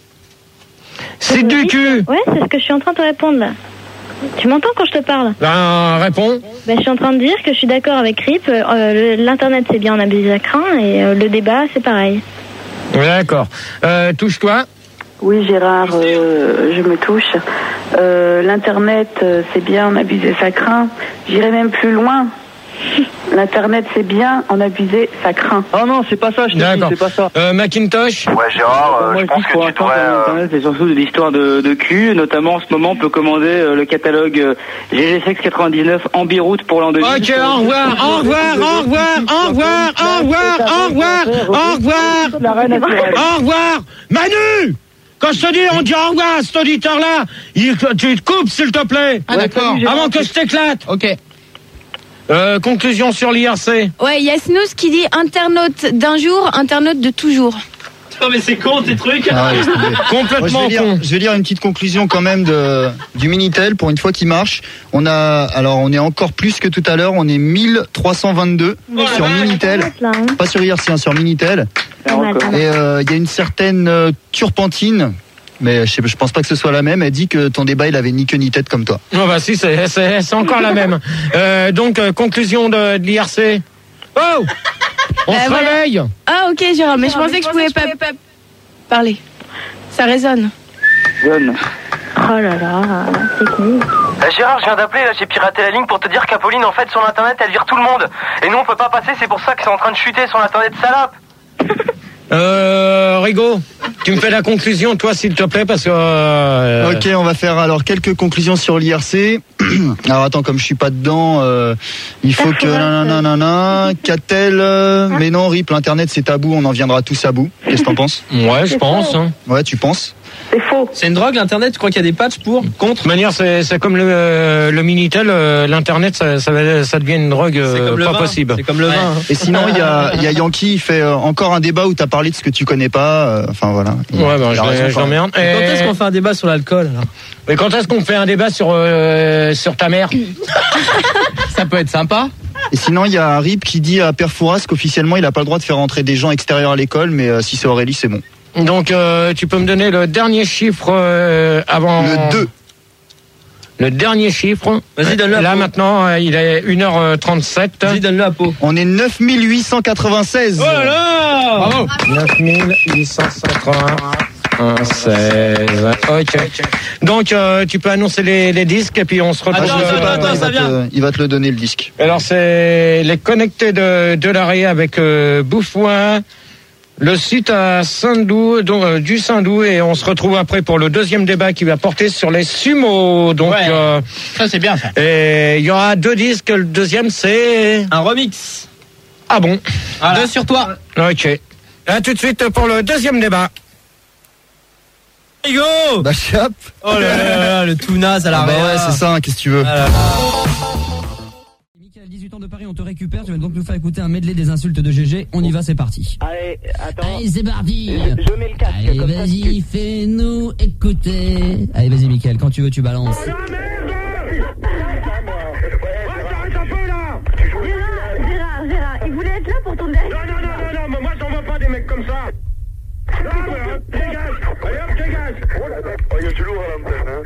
Speaker 2: Site du cul.
Speaker 8: Ouais, c'est ce que je suis en train de te répondre là. Tu m'entends quand je te parle?
Speaker 2: Ben, réponds.
Speaker 8: Ben, je suis en train de dire que je suis d'accord avec Rip. L'Internet, c'est bien, on abuse à craint, et le débat, c'est pareil.
Speaker 2: D'accord. Touche-toi.
Speaker 6: Oui, Gérard, je me touche. L'Internet, c'est bien, en abuser, ça craint. J'irai même plus loin. L'Internet, c'est bien, en abuser, ça craint.
Speaker 10: Ah non, c'est pas ça, je te dis, c'est pas ça.
Speaker 2: Macintosh.
Speaker 9: Ouais, Gérard, je pense que tu devrais...
Speaker 7: Internet, c'est surtout de l'histoire de cul. Notamment, en ce moment, on peut commander le catalogue GG6 99 en biroute pour l'an 2000.
Speaker 2: Ok, au revoir, au revoir, au revoir, au revoir, au revoir, au revoir, au revoir, au revoir. Manu! Quand je te dis, on dit au revoir à cet auditeur-là, tu te coupes, s'il te plaît.
Speaker 5: Ah, d'accord.
Speaker 2: Avant que je t'éclate.
Speaker 5: Ok.
Speaker 2: Conclusion sur l'IRC.
Speaker 4: Ouais, il y a Snooze qui dit internaute d'un jour, internaute de toujours.
Speaker 11: Non mais c'est con tes trucs.
Speaker 2: Complètement con.
Speaker 1: Je vais lire une petite conclusion quand même du Minitel pour une fois qu'il marche. On est encore plus que tout à l'heure. On est 1322 sur Minitel, pas sur IRC, sur Minitel. Et il y a une certaine Turpentine. Mais je pense pas que ce soit la même. Elle dit que ton débat il avait ni queue ni tête comme toi.
Speaker 2: Non bah si c'est encore la même. Donc conclusion de l'IRC. Oh, on se réveille.
Speaker 4: Ah ok Gérard, mais je pensais que je pouvais pas parler. Ça résonne.
Speaker 8: Oh là là, c'est cool.
Speaker 9: Gérard, je viens d'appeler, là j'ai piraté la ligne pour te dire qu'Apolline en fait sur l'internet elle vire tout le monde. Et nous on peut pas passer, c'est pour ça que c'est en train de chuter sur l'internet, salope.
Speaker 2: Rigaud, tu me fais la conclusion, toi, s'il te plaît, parce que...
Speaker 1: Ok, on va faire alors quelques conclusions sur l'IRC. Alors attends, comme je suis pas dedans, il faut que... Qu'a-t-elle mais non, Rip, l'Internet c'est tabou, on en viendra tous à bout. Qu'est-ce que t'en penses?
Speaker 2: Ouais, je pense. Hein.
Speaker 1: Ouais, tu penses?
Speaker 6: C'est faux.
Speaker 5: C'est une drogue, l'Internet? Tu crois qu'il y a des patchs pour? Contre?
Speaker 2: De toute manière, c'est comme le Minitel, l'Internet, ça devient une drogue pas possible.
Speaker 5: C'est comme le vin. Hein.
Speaker 1: Et sinon, il y a Yankee, il fait encore un débat où t'as parlé de ce que tu connais pas. Enfin voilà.
Speaker 2: Ouais, ben je l'emmerde.
Speaker 5: Quand est-ce qu'on fait un débat sur l'alcool alors?
Speaker 2: Mais quand est-ce qu'on fait un débat sur ta mère?
Speaker 5: Ça peut être sympa.
Speaker 1: Et sinon, il y a Rip qui dit à Père Fouras qu'officiellement, il a pas le droit de faire rentrer des gens extérieurs à l'école, mais si c'est Aurélie, c'est bon.
Speaker 2: Donc, tu peux me donner le dernier chiffre avant...
Speaker 1: Le 2.
Speaker 2: Le dernier chiffre.
Speaker 5: Vas-y, donne-le à
Speaker 2: Là,
Speaker 5: Pau.
Speaker 2: maintenant, il est 1h37.
Speaker 5: Vas-y, donne-le à Pau.
Speaker 1: On est 9896.
Speaker 5: Oh là là!
Speaker 2: Bravo! 9896. Ok. Donc, tu peux annoncer les disques et puis on se retrouve...
Speaker 5: Attends, ça vient.
Speaker 1: Il va te le donner, le disque.
Speaker 2: Alors, c'est les connectés de l'arrêt avec Bouffoin. Le site à Saint-Doux, donc du Saint-Doux, et on se retrouve après pour le deuxième débat qui va porter sur les sumos. Donc,
Speaker 11: ça c'est bien ça.
Speaker 2: Et il y aura 2 disques. Le deuxième c'est
Speaker 5: un remix.
Speaker 2: Ah bon?
Speaker 5: Voilà. 2 sur toi.
Speaker 2: Ok. À tout de suite pour le deuxième débat.
Speaker 5: Yo.
Speaker 1: Bah chap.
Speaker 5: Oh là là, le tout naze à la
Speaker 1: bah ouais, c'est ça. Qu'est-ce que tu veux?
Speaker 13: 18 ans de Paris, on te récupère. Tu vas donc nous faire écouter un medley des insultes de GG. On y va, c'est parti.
Speaker 14: Allez, attends.
Speaker 13: Allez, c'est parti.
Speaker 14: Je mets le casque.
Speaker 13: Allez, vas-y, fais-nous écouter. Allez, vas-y, Mickaël, quand tu veux, tu balances.
Speaker 8: Gérard, il voulait être là pour ton dernier.
Speaker 14: Non, moi j'en veux pas des mecs comme ça. Dégage. Allez hop, dégage. Oh, il y a du lourd à l'antenne, hein.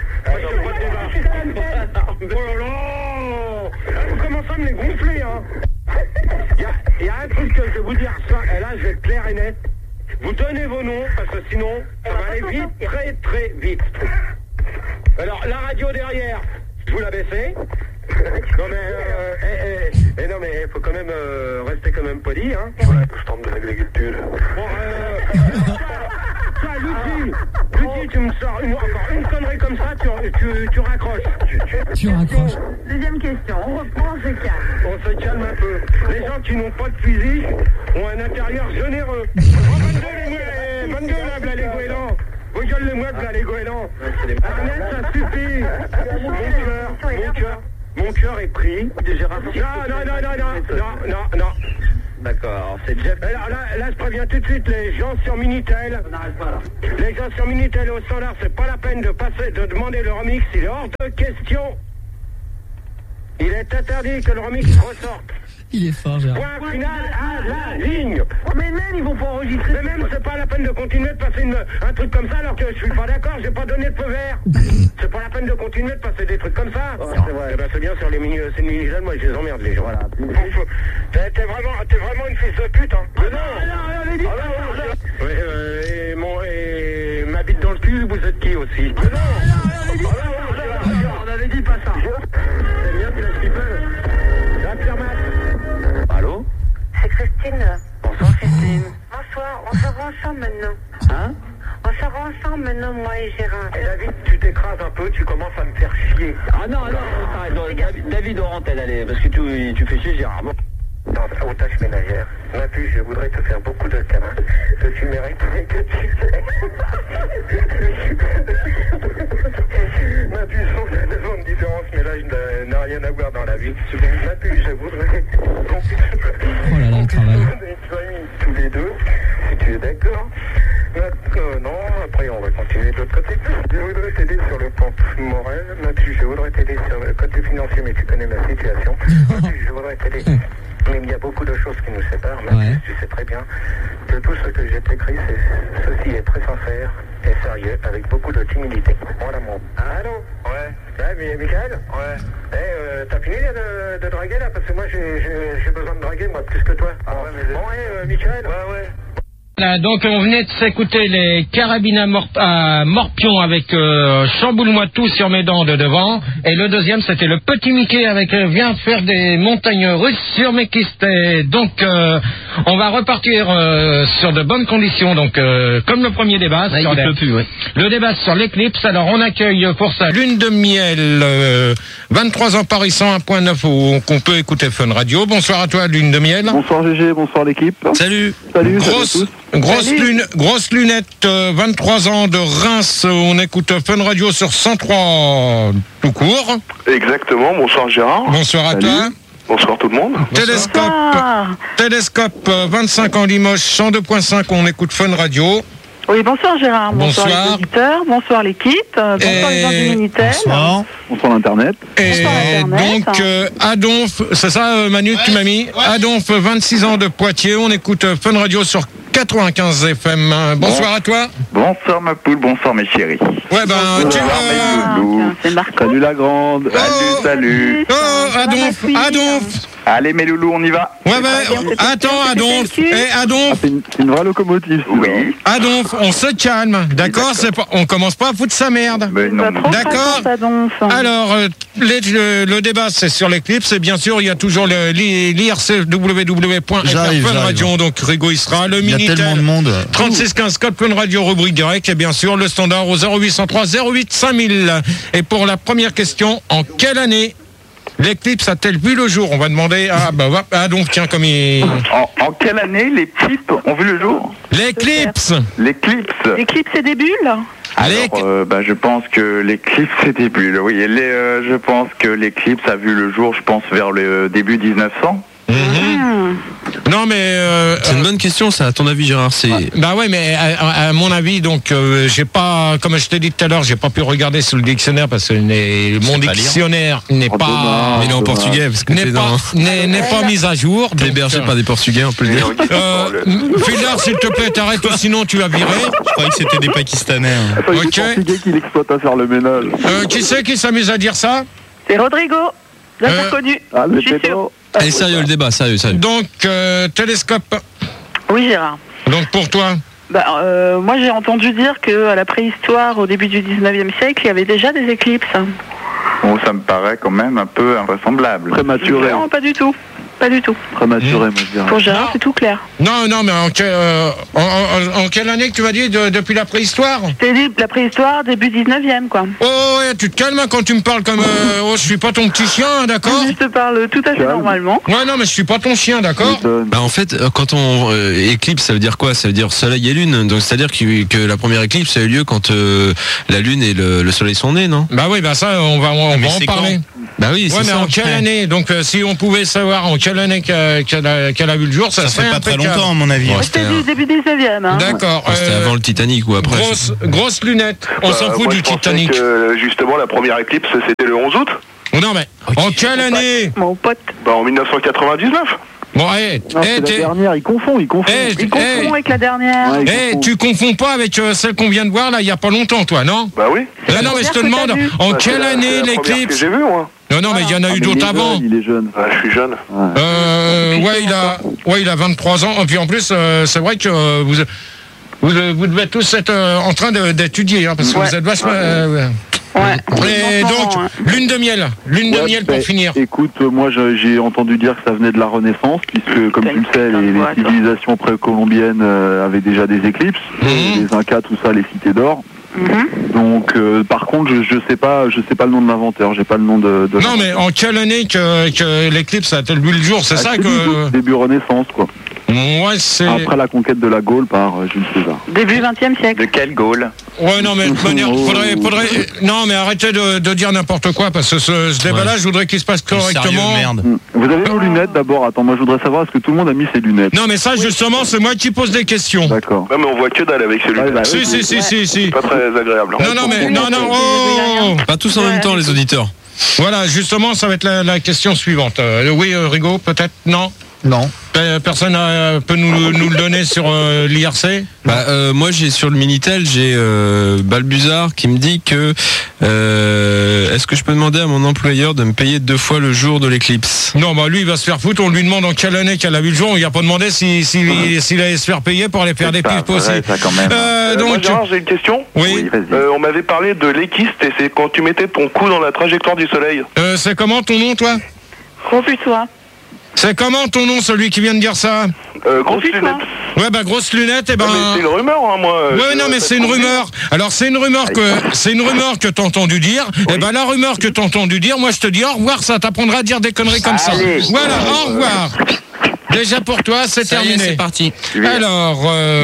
Speaker 14: Oh là là. Vous commencez à me les gonfler, hein. Il y a un truc que je vais vous dire, ça, et là je vais être clair et net. Vous donnez vos noms, parce que sinon, ça va aller vite, très très vite. Alors, la radio derrière, je vous la baissez. Non mais, non mais, faut quand même rester quand même poli, hein. Voilà, je tente de l'agriculture. Bon, ça Lucie, tu me sors encore une connerie comme ça, tu raccroches.
Speaker 13: Tu raccroches.
Speaker 6: Deuxième question, on reprend, on se calme.
Speaker 14: On se calme un peu. Les gens qui n'ont pas de fusil ont un intérieur généreux. Oh, 22 là, les goélands. Vos gueules les meubles là, les goélands. Internet, ça suffit. Mon cœur est pris. Non. D'accord, c'est Jeff. Alors là, je préviens tout de suite les gens sur Minitel. Les gens sur Minitel au standard, c'est pas la peine de demander le remix, il est hors de question. Il est interdit que le remix ressorte.
Speaker 13: Il est fort, Gérard.
Speaker 14: Point final à la ligne. Mais même, ils vont pas enregistrer. Mais même, c'est pas la peine de continuer de passer un truc comme ça alors que je suis pas d'accord, j'ai pas donné de feu vert. C'est pas la peine de continuer de passer des trucs comme ça. C'est vrai. Eh ben, c'est bien sur les mini-jeunes, moi, je les emmerde, les gens. Voilà. T'es vraiment une fille de pute, hein. Non, et ma bite dans le cul, vous êtes qui aussi? Non, on avait dit pas ça. C'est bien, tu laisses people. Allô?
Speaker 6: C'est Christine.
Speaker 14: Bonsoir Christine.
Speaker 6: Bonsoir, on sort ensemble maintenant.
Speaker 14: Hein?
Speaker 6: On sort ensemble maintenant, moi et Gérard.
Speaker 14: Et David, tu t'écrases un peu, tu commences à me faire chier.
Speaker 7: Ah non, David Orantel, allez, parce que tu fais chier Gérard. Bon.
Speaker 14: Aux tâches ménagères. Ma puce, je voudrais te faire beaucoup de câlins. Que tu mérites et que tu sais. Ma puce, on fait des zones différentes, mais là, je n'ai rien à voir dans la vie. Ma puce, je voudrais qu'on puisse...
Speaker 13: Oh là là, le travail.
Speaker 14: Tous les deux, si tu es d'accord. Non, après on va continuer de l'autre côté. Je voudrais t'aider sur le plan moral. Ma puce, je voudrais t'aider sur le côté financier, mais tu connais ma situation. Ma puce, je voudrais t'aider. Mais il y a beaucoup de choses qui nous séparent. Mais tu sais très bien que tout ce que j'ai écrit, ceci est très sincère et sérieux, avec beaucoup de timidité. Voilà mon. Allô? Ouais. Ouais, Michael? Ouais. T'as fini de draguer là? Parce que moi j'ai besoin de draguer, moi, plus que toi. Ah ouais, mais... Bon, Michael? Ouais.
Speaker 2: Voilà, donc on venait de s'écouter les carabines à morpion avec chamboule-moi tout sur mes dents de devant, et le deuxième c'était le petit Mickey avec viens faire des montagnes russes sur mes kystes. Donc on va repartir sur de bonnes conditions, donc comme le premier débat sur le débat sur l'éclipse. Alors on accueille pour ça Lune de Miel, 23 ans Paris 101.9 où on peut écouter Fun Radio. Bonsoir à toi Lune de Miel.
Speaker 3: Bonsoir GG, bonsoir l'équipe.
Speaker 2: Salut.
Speaker 3: Salut à tous.
Speaker 2: Grosse lunette, 23 ans de Reims, on écoute Fun Radio sur 103 tout court.
Speaker 12: Exactement, bonsoir Gérard.
Speaker 2: Bonsoir à toi.
Speaker 12: Bonsoir tout le monde.
Speaker 2: Télescope, 25 ans Limoges, 102.5, on écoute Fun Radio.
Speaker 6: Oui, bonsoir Gérard, bonsoir les auditeurs, bonsoir l'équipe, bonsoir les gens du Minitel.
Speaker 3: Bonsoir l'Internet.
Speaker 2: Et donc, Adonf, c'est ça Manu que tu m'as mis? Adonf, 26 ans de Poitiers, on écoute Fun Radio sur 95 FM. Bonsoir à toi.
Speaker 15: Bonsoir ma poule, bonsoir mes chéris.
Speaker 2: Ouais ben
Speaker 3: Salut la grande.
Speaker 15: Salut.
Speaker 2: Adonf.
Speaker 15: Allez mes loulous, on y va.
Speaker 2: Ouais ben attends Adonf.
Speaker 3: C'est une vraie locomotive.
Speaker 15: Oui.
Speaker 2: Adonf, on se calme, d'accord? On commence pas à foutre sa merde. D'accord. Alors le débat c'est sur l'éclipse et bien sûr il y a toujours l'IRC www.fr.radio, donc Rigo il sera le Minitel.
Speaker 1: Tellement de monde.
Speaker 2: 3615 code Fun Radio rubrique direct et bien sûr le standard au 0803 08 5000. Et pour la première question, en quelle année l'éclipse a-t-elle vu le jour? On va demander donc tiens comme il...
Speaker 15: En quelle année les types ont vu le jour?
Speaker 2: L'éclipse.
Speaker 6: L'éclipse c'est des bulles?
Speaker 15: Alors, je pense que l'éclipse c'est des bulles. Oui, je pense que l'éclipse a vu le jour, je pense vers le début 1900.
Speaker 2: Non mais
Speaker 5: c'est une bonne question ça, à ton avis Gérard?
Speaker 2: Bah ouais mais à mon avis donc j'ai pas, comme je t'ai dit tout à l'heure, j'ai pas pu regarder sur le dictionnaire parce que mon dictionnaire n'est pas
Speaker 5: il est en portugais parce que
Speaker 2: n'est pas mis à jour.
Speaker 5: Hébergé par des portugais, on peut le dire.
Speaker 2: Philard s'il te plaît t'arrêtes ou sinon tu vas virer.
Speaker 5: Je croyais que c'était des Pakistanais.
Speaker 3: Ok. Portugais qui l'exploite à faire le ménage.
Speaker 2: Qui c'est qui s'amuse à dire ça?
Speaker 6: C'est Rodrigo, bien connu. Je suis sûr.
Speaker 5: Allez, sérieux, le débat, sérieux.
Speaker 2: Donc, télescope.
Speaker 6: Oui, Gérard.
Speaker 2: Donc, pour toi?
Speaker 6: Moi, j'ai entendu dire qu'à la préhistoire, au début du 19e siècle, il y avait déjà des éclipses.
Speaker 15: Bon, ça me paraît quand même un peu invraisemblable.
Speaker 3: Prématuré.
Speaker 6: Non, pas du tout. Pas du tout.
Speaker 3: Prématuré, moi je dirais.
Speaker 6: Pour Gérard, c'est tout clair.
Speaker 2: Non, mais en quelle année que tu m'as dit depuis la préhistoire?
Speaker 6: C'est la préhistoire, début 19e, quoi.
Speaker 2: Oh, ouais, tu te calmes hein, quand tu me parles comme... je suis pas ton petit chien, hein, d'accord?
Speaker 6: Je te parle tout à fait normalement.
Speaker 2: Ouais, non, mais je suis pas ton chien, d'accord?
Speaker 16: Bah en fait, quand on éclipse, ça veut dire quoi? Ça veut dire soleil et lune. Donc c'est-à-dire que la première éclipse a eu lieu quand la lune et le soleil sont nés, non?
Speaker 2: Bah oui, bah ça, on va en parler.
Speaker 16: Bah oui,
Speaker 2: ouais, mais en quelle année? Donc si on pouvait savoir en quelle année qu'elle a vu le jour, ça serait
Speaker 17: fait pas très longtemps à mon avis.
Speaker 6: Ouais, c'était début 19e. Hein.
Speaker 2: D'accord.
Speaker 16: C'était avant le Titanic ou après?
Speaker 2: Grosse lunette. On s'en fout du Titanic.
Speaker 12: Justement, la première éclipse, c'était le 11 août.
Speaker 2: Non mais en quelle année?
Speaker 6: Mon pote.
Speaker 12: Bah en 1999.
Speaker 2: Bon,
Speaker 3: c'est la dernière, il confond.
Speaker 6: Il confond avec la dernière.
Speaker 2: Tu confonds pas avec celle qu'on vient de voir là, il y a pas longtemps, toi, non?
Speaker 12: Bah oui.
Speaker 2: Non, mais je te demande, en quelle année l'éclipse?
Speaker 12: Que j'ai vu, moi.
Speaker 2: Non, mais il y en a eu d'autres avant.
Speaker 3: Il est jeune.
Speaker 12: Je suis jeune.
Speaker 2: Il a 23 ans. Et puis en plus, c'est vrai que vous devez tous être en train d'étudier, hein, parce que vous êtes vachement... Et donc, lune de miel pour finir.
Speaker 3: Écoute, moi j'ai entendu dire que ça venait de la Renaissance, puisque comme tu le sais, les civilisations précolombiennes avaient déjà des éclipses, les Incas, tout ça, les cités d'or. Donc, par contre, je sais pas le nom de l'inventeur, j'ai pas le nom de
Speaker 2: non, mais en quelle année que l'éclipse a vu le jour, c'est ça que...
Speaker 3: Début Renaissance, quoi.
Speaker 2: Ouais, c'est...
Speaker 3: Après la conquête de la Gaule par Jules César.
Speaker 6: Début 20e siècle.
Speaker 15: De quelle Gaule?
Speaker 2: Ouais, non, mais de toute manière, faudrait... Non, mais arrêtez de dire n'importe quoi, parce que ce débat-là, je voudrais qu'il se passe correctement.
Speaker 17: Merde.
Speaker 3: Vous avez vos lunettes d'abord? Attends, moi je voudrais savoir, est-ce que tout le monde a mis ses lunettes?
Speaker 2: Non, mais ça, justement, c'est moi qui pose des questions.
Speaker 3: D'accord.
Speaker 12: Non, mais on voit que dalle avec ces lunettes.
Speaker 2: Si.
Speaker 12: Pas très agréable.
Speaker 2: Non.
Speaker 16: Pas tous en même temps, les auditeurs.
Speaker 2: Voilà, justement, ça va être la question suivante. Oui, Rigaud, peut-être? Non. Personne peut nous le donner sur l'IRC?
Speaker 16: Moi j'ai sur le Minitel, j'ai Balbuzard qui me dit que est-ce que je peux demander à mon employeur de me payer 2 fois le jour de l'éclipse?
Speaker 2: Non, lui il va se faire foutre, on lui demande en quelle année qu'elle a vu le jour, on lui a pas demandé s'il allait se faire payer pour aller faire des pipes aussi.
Speaker 12: Moi Gérard, j'ai une question.
Speaker 2: Oui.
Speaker 12: On m'avait parlé de l'équiste et c'est quand tu mettais ton cou dans la trajectoire du soleil.
Speaker 2: C'est comment ton nom, toi?
Speaker 6: Confusois.
Speaker 2: C'est comment ton nom, celui qui vient de dire ça?
Speaker 12: Grosse lunette.
Speaker 2: Ouais, grosse lunette,
Speaker 12: mais c'est une rumeur, hein, moi.
Speaker 2: Ouais, non, mais c'est une rumeur. Alors, c'est une rumeur que t'as entendu dire. Et la rumeur que t'as entendu dire, moi, je te dis au revoir, ça t'apprendra à dire des conneries comme ça. Voilà, au revoir. Déjà pour toi, c'est terminé.
Speaker 16: C'est parti.
Speaker 2: Alors,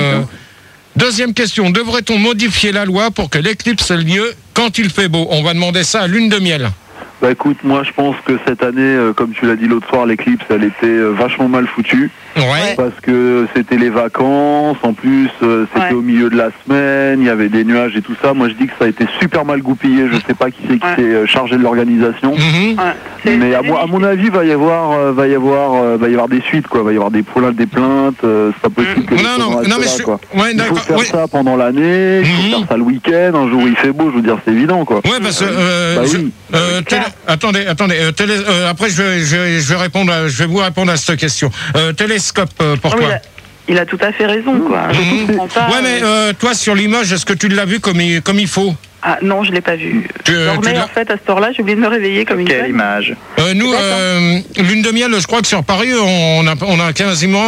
Speaker 2: deuxième question. Devrait-on modifier la loi pour que l'éclipse ait lieu quand il fait beau? On va demander ça à Lune de Miel.
Speaker 3: Bah écoute, moi je pense que cette année, comme tu l'as dit l'autre soir, l'éclipse elle était vachement mal foutue.
Speaker 2: Ouais.
Speaker 3: Parce que c'était les vacances, en plus c'était au milieu de la semaine, il y avait des nuages et tout ça. Moi je dis que ça a été super mal goupillé, je sais pas qui c'est qui s'est chargé de l'organisation. Mais à mon avis, va y avoir des suites, quoi. Va y avoir des plaintes, c'est pas possible que il faut faire ça pendant l'année, il faut faire ça le week-end, un jour où il fait beau, je veux dire c'est évident, quoi.
Speaker 2: Ouais, parce que attendez, après je vais vous répondre à cette question. Télescope, pourquoi?
Speaker 6: Il a tout à fait raison, quoi. Je comprends pas.
Speaker 2: Ouais, mais toi sur l'image, est-ce que tu l'as vu comme il faut?
Speaker 6: Ah non, je l'ai pas vu. Je dormais en fait à cette heure-là, j'ai oublié de me réveiller comme une
Speaker 15: Quelle image?
Speaker 2: Nous, Lune de Miel, je crois que sur Paris, on a quasiment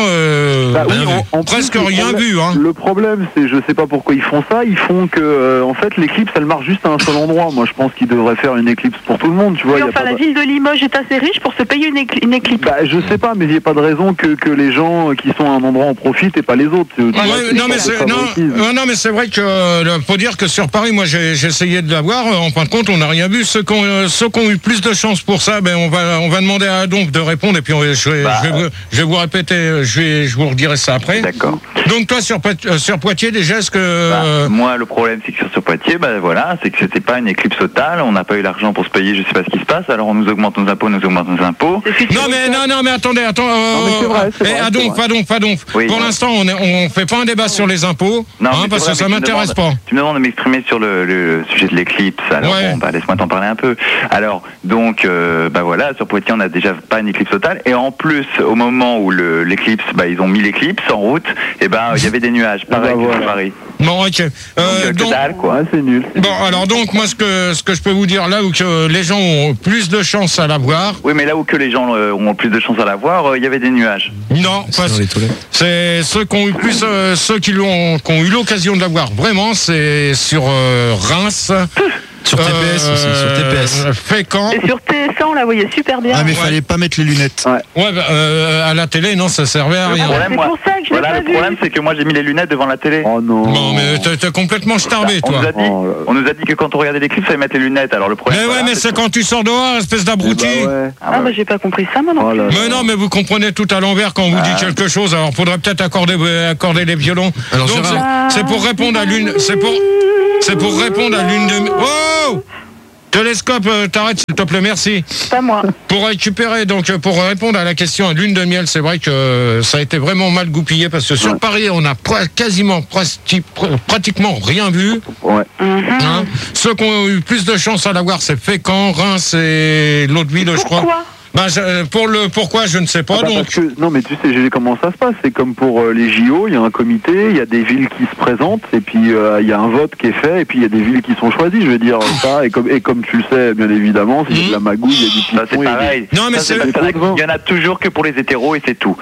Speaker 2: presque rien vu. Hein.
Speaker 3: Le problème, c'est, je sais pas pourquoi ils font ça, ils font que, en fait, l'éclipse, elle marche juste à un seul endroit. Moi, je pense qu'ils devraient faire une éclipse pour tout le monde, tu vois.
Speaker 6: Oui, la ville de Limoges est assez riche pour se payer une éclipse.
Speaker 3: Bah, je sais pas, mais il n'y a pas de raison que les gens qui sont à un endroit en profitent et pas les autres.
Speaker 2: Non, mais c'est vrai que, faut dire que sur Paris, moi, j'ai essayé de l'avoir. En fin de compte, on n'a rien vu. Ceux qui ont eu plus de chance pour ça, on va demander à Adonf de répondre et puis je vais vous répéter, je vous redirai ça après.
Speaker 15: D'accord.
Speaker 2: Donc toi sur Poitiers déjà, est-ce que
Speaker 15: moi le problème c'est que sur Poitiers, c'est que c'était pas une éclipse totale. On n'a pas eu l'argent pour se payer. Je sais pas ce qui se passe. Alors on nous augmente nos impôts,
Speaker 2: Non mais attendez. Adonf. Oui, pour l'instant, on fait pas un débat sur les impôts, parce que ça m'intéresse pas.
Speaker 15: Tu me demandes de m'exprimer sur le sujet de l'éclipse. Alors laisse-moi t'en parler un peu. Alors donc sur Poitiers on n'a déjà pas une éclipse totale et en plus au moment où l'éclipse ils ont mis l'éclipse en route il y avait des nuages pareil que sur Paris.
Speaker 2: Bon, ok.
Speaker 3: Donc, quoi, c'est nul.
Speaker 2: Bon, alors donc, moi, ce que je peux vous dire, là où que les gens ont plus de chance à l'avoir...
Speaker 15: Oui, mais là où que les gens ont plus de chance à l'avoir, il y avait des nuages.
Speaker 2: Non, c'est ceux qui ont eu plus... ceux qui ont eu l'occasion de l'avoir, vraiment, c'est sur Reims...
Speaker 16: Sur TPS aussi, sur TPS.
Speaker 2: Fécamp.
Speaker 6: Et sur TS1, on la voyait super bien.
Speaker 1: Ah, mais fallait pas mettre les lunettes.
Speaker 2: Ouais, à la télé, non, ça servait à rien.
Speaker 6: C'est pour ça que je l'ai pas
Speaker 15: le problème, c'est que moi, j'ai mis les lunettes devant la télé.
Speaker 3: Oh non.
Speaker 2: Non, mais t'es complètement starbé, toi.
Speaker 15: On nous a dit que quand on regardait les clips, ça fallait mettre les lunettes. Alors le problème.
Speaker 2: Mais ouais, mais c'est quand tu sors dehors, espèce d'abruti.
Speaker 6: Ah, bah, j'ai pas compris ça, moi non plus.
Speaker 2: Mais non, mais vous comprenez tout à l'envers quand on vous dit quelque chose. Alors, faudrait peut-être accorder les violons.
Speaker 16: Alors,
Speaker 2: donc, c'est pour répondre à l'une. C'est pour répondre à l'une de. Oh! Télescope, t'arrêtes s'il te plaît, merci.
Speaker 6: Pas moi.
Speaker 2: Pour répondre à la question à lune de miel, c'est vrai que ça a été vraiment mal goupillé parce que sur Paris, on a pratiquement rien vu.
Speaker 3: Ouais.
Speaker 2: Hein, ceux qui ont eu plus de chance à l'avoir, c'est Fécamp, Reims et l'autre ville, je crois. Pourquoi, je ne sais pas. Donc...
Speaker 3: Parce que, non, mais tu sais, comment ça se passe. C'est comme pour les JO, il y a un comité, il y a des villes qui se présentent, et puis il y a un vote qui est fait, et puis il y a des villes qui sont choisies. Je veux dire ça, et comme tu le sais, bien évidemment, s'il y a de la magouille, il y a du piston.
Speaker 15: C'est pareil.
Speaker 2: Non, mais
Speaker 15: il y en a toujours que pour les hétéros, et c'est tout.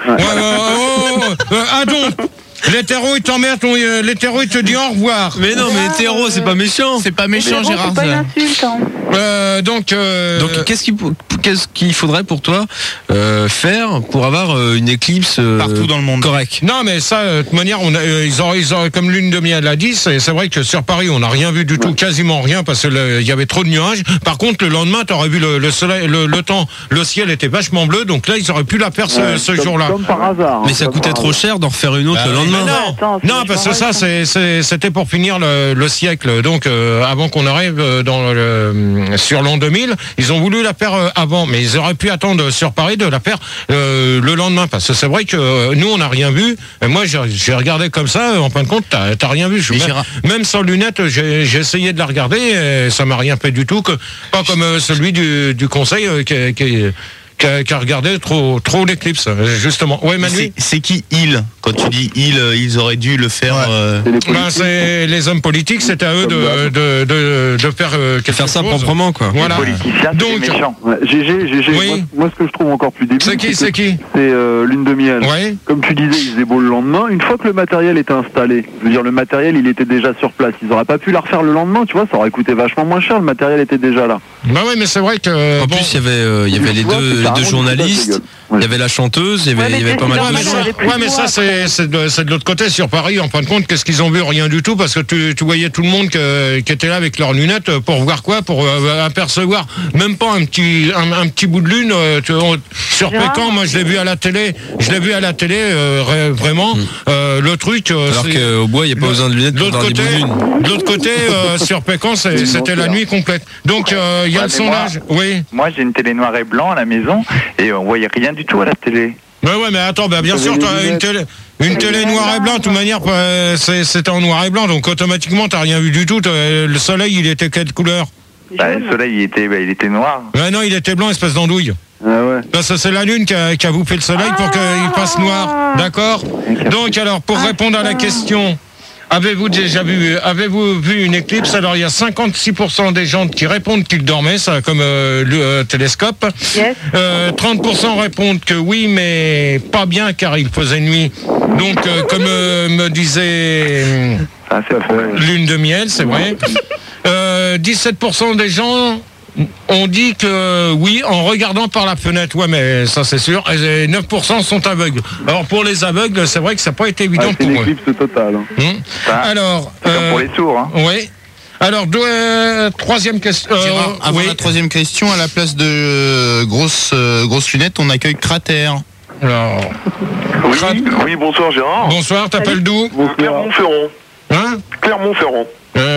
Speaker 2: Donc. L'hétéro, il t'emmerde, l'hétéro, il te dit au revoir.
Speaker 16: Mais non, mais hétéro, c'est pas méchant.
Speaker 11: C'est pas méchant, Gérard.
Speaker 6: C'est pas une insulte, hein.
Speaker 2: Donc
Speaker 16: qu'est-ce qu'il faudrait pour toi faire pour avoir une éclipse
Speaker 11: partout dans le monde
Speaker 16: correcte?
Speaker 2: Non, mais ça, de toute manière, ils auraient, comme lune de miel l'a dit, c'est vrai que sur Paris, on n'a rien vu du tout, quasiment rien, parce que il y avait trop de nuages. Par contre, le lendemain, t'aurais vu le soleil, le temps, le ciel était vachement bleu, donc là, ils auraient pu la faire ce jour-là.
Speaker 3: Comme par hasard.
Speaker 16: Mais ça coûtait trop cher d'en refaire une autre le lendemain.
Speaker 2: Non, parce que ça, c'était pour finir le siècle. Donc, avant qu'on arrive sur l'an 2000, ils ont voulu la faire avant, mais ils auraient pu attendre sur Paris de la faire le lendemain, parce que c'est vrai que nous, on n'a rien vu. Et moi, j'ai regardé comme ça. En fin de compte, t'as rien vu. Même sans lunettes, j'ai essayé de la regarder, et ça m'a rien fait du tout. Pas comme celui du conseil qui a regardé trop l'éclipse, justement. Ouais, Manu.
Speaker 11: C'est qui ils? Quand tu dis ils auraient dû le faire.
Speaker 2: C'est les hommes politiques, c'était à eux de faire quelque chose.
Speaker 16: Ça proprement, quoi.
Speaker 2: Voilà.
Speaker 3: Donc, GG.
Speaker 2: Oui.
Speaker 3: Moi, ce que je trouve encore plus débile,
Speaker 2: c'est qui
Speaker 3: c'est lune de miel.
Speaker 2: Ouais.
Speaker 3: Comme tu disais, il faisait beau le lendemain. Une fois que le matériel était installé, je veux dire, le matériel, il était déjà sur place. Ils n'auraient pas pu la refaire le lendemain, tu vois, ça aurait coûté vachement moins cher. Le matériel était déjà là.
Speaker 2: Bah ouais, mais c'est vrai que.
Speaker 16: En plus, il y avait les deux journalistes. Il y avait la chanteuse, il y avait pas mal de choses.
Speaker 2: Ouais, mais ça, c'est de l'autre côté, sur Paris. En fin de compte, qu'est-ce qu'ils ont vu? Rien du tout, parce que tu voyais tout le monde qui était là avec leurs lunettes pour voir quoi? Pour apercevoir même pas un petit bout de lune. Sur Fécamp, moi, je l'ai vu à la télé. Vraiment. Le truc.
Speaker 16: Alors qu'au bois, il n'y a pas besoin de lunettes pour voir des bouts de lune.
Speaker 2: De l'autre côté, sur Fécamp, c'était la nuit complète. Donc, il y a le sondage. Oui.
Speaker 15: Moi, j'ai une télé noir et blanc à la maison, et on voyait rien du tout à la télé.
Speaker 2: Ouais, mais attends, bien sûr, tu as une télé noir et blanc, de toute manière, c'était en noir et blanc, donc automatiquement, t'as rien vu du tout. Le soleil, il était quelle couleur?
Speaker 15: Le soleil, il était noir.
Speaker 2: Non, il était blanc, espèce d'andouille.
Speaker 3: Ah ouais.
Speaker 2: Ça, c'est la lune qui a bouffé le soleil pour qu'il passe noir. D'accord? Donc, alors, pour répondre à la question... Avez-vous vu une éclipse? Alors, il y a 56% des gens qui répondent qu'ils dormaient, ça comme le télescope.
Speaker 6: Yes.
Speaker 2: 30% répondent que oui, mais pas bien car il faisait nuit. Donc, comme me disait lune de miel, c'est vrai. 17% des gens ont dit que oui, en regardant par la fenêtre. Ouais, mais ça c'est sûr. Et 9% sont aveugles. Alors pour les aveugles, c'est vrai que ça n'a pas été évident pour eux.
Speaker 3: C'est une éclipse totale.
Speaker 2: Alors,
Speaker 15: comme pour les sourds. Hein.
Speaker 2: Oui. Alors, troisième question.
Speaker 11: Gérard, avant la troisième question, à la place de grosses lunettes, on accueille Cratère.
Speaker 2: Alors,
Speaker 14: oui, bonsoir Gérard.
Speaker 2: Bonsoir, t'appelles d'où?
Speaker 14: Clermont-Ferrand.
Speaker 2: Hein?
Speaker 14: Clermont-Ferrand.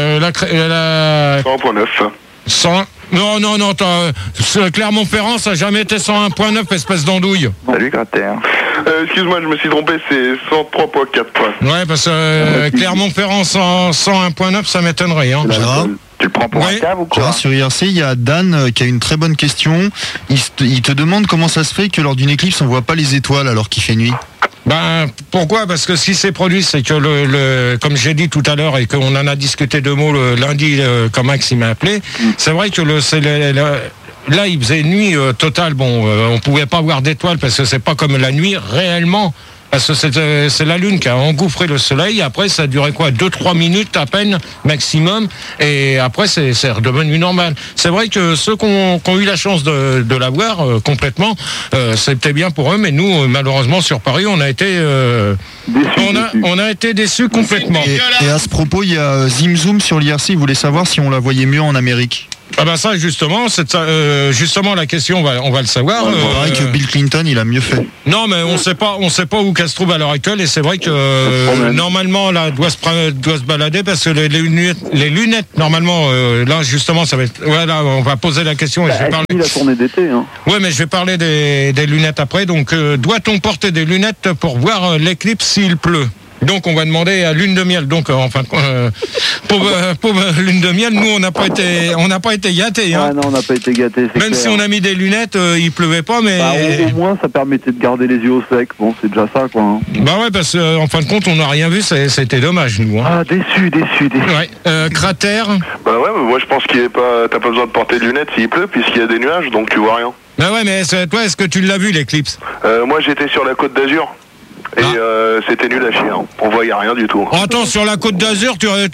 Speaker 14: 101.9.
Speaker 2: 100. Non, Clermont-Ferrand, ça n'a jamais été 101.9, espèce d'andouille.
Speaker 15: Salut, Cratère.
Speaker 14: Excuse-moi, je me suis trompé, c'est 103.4.
Speaker 2: Ouais, parce que Clermont-Ferrand 101.9, ça m'étonnerait. Hein.
Speaker 15: Tu le prends pour un cave ou quoi?
Speaker 1: Sur IRC, il y a Dan qui a une très bonne question. Il te demande comment ça se fait que lors d'une éclipse, on voit pas les étoiles alors qu'il fait nuit.
Speaker 2: Pourquoi? Parce que si c'est produit, c'est que comme j'ai dit tout à l'heure et qu'on en a discuté 2 mots le lundi quand Max il m'a appelé, c'est vrai que là il faisait nuit totale. Bon, on pouvait pas voir d'étoiles parce que c'est pas comme la nuit réellement. Parce que c'est la Lune qui a engouffré le Soleil. Après, ça a duré quoi, 2-3 minutes à peine maximum. Et après, c'est redevenu normal. C'est vrai que ceux qui ont eu la chance de la voir complètement, c'était bien pour eux. Mais nous, malheureusement, sur Paris, on a été on a été déçus complètement.
Speaker 1: Et à ce propos, il y a Zim Zoom sur l'IRC. Il voulait savoir si on la voyait mieux en Amérique.
Speaker 2: Ah bah ça justement, justement la question, on va le savoir.
Speaker 1: Il paraît que Bill Clinton, il a mieux fait.
Speaker 2: Non, mais on sait pas où qu'elle se trouve à l'heure actuelle, et c'est vrai que normalement là doit se balader parce que les lunettes normalement là justement ça va être, voilà, on va poser la question et je vais parler.
Speaker 3: La tournée d'été. Hein.
Speaker 2: Ouais, mais je vais parler des lunettes après. Donc doit-on porter des lunettes pour voir l'éclipse s'il pleut? Donc on va demander à Lune de Miel. Donc enfin pauvre Lune de Miel, nous on n'a pas été gâtés. Hein.
Speaker 3: Ah non, on n'a pas été gâtés.
Speaker 2: Même si on a mis des lunettes, il pleuvait pas, mais
Speaker 3: au moins ça permettait de garder les yeux au sec. Bon, c'est déjà ça quoi. Hein.
Speaker 2: Bah ouais, parce qu'en fin de compte on n'a rien vu, c'était dommage nous. Hein.
Speaker 3: Ah déçu.
Speaker 2: Ouais. Cratère.
Speaker 12: Bah ouais, mais moi je pense t'as pas besoin de porter de lunettes s'il pleut puisqu'il y a des nuages, donc tu vois rien.
Speaker 2: Bah ouais, mais toi est-ce que tu l'as vu l'éclipse?
Speaker 12: Moi j'étais sur la Côte d'Azur. Et c'était nul à chier, hein. On voyait rien du tout.
Speaker 2: Attends, sur la Côte d'Azur,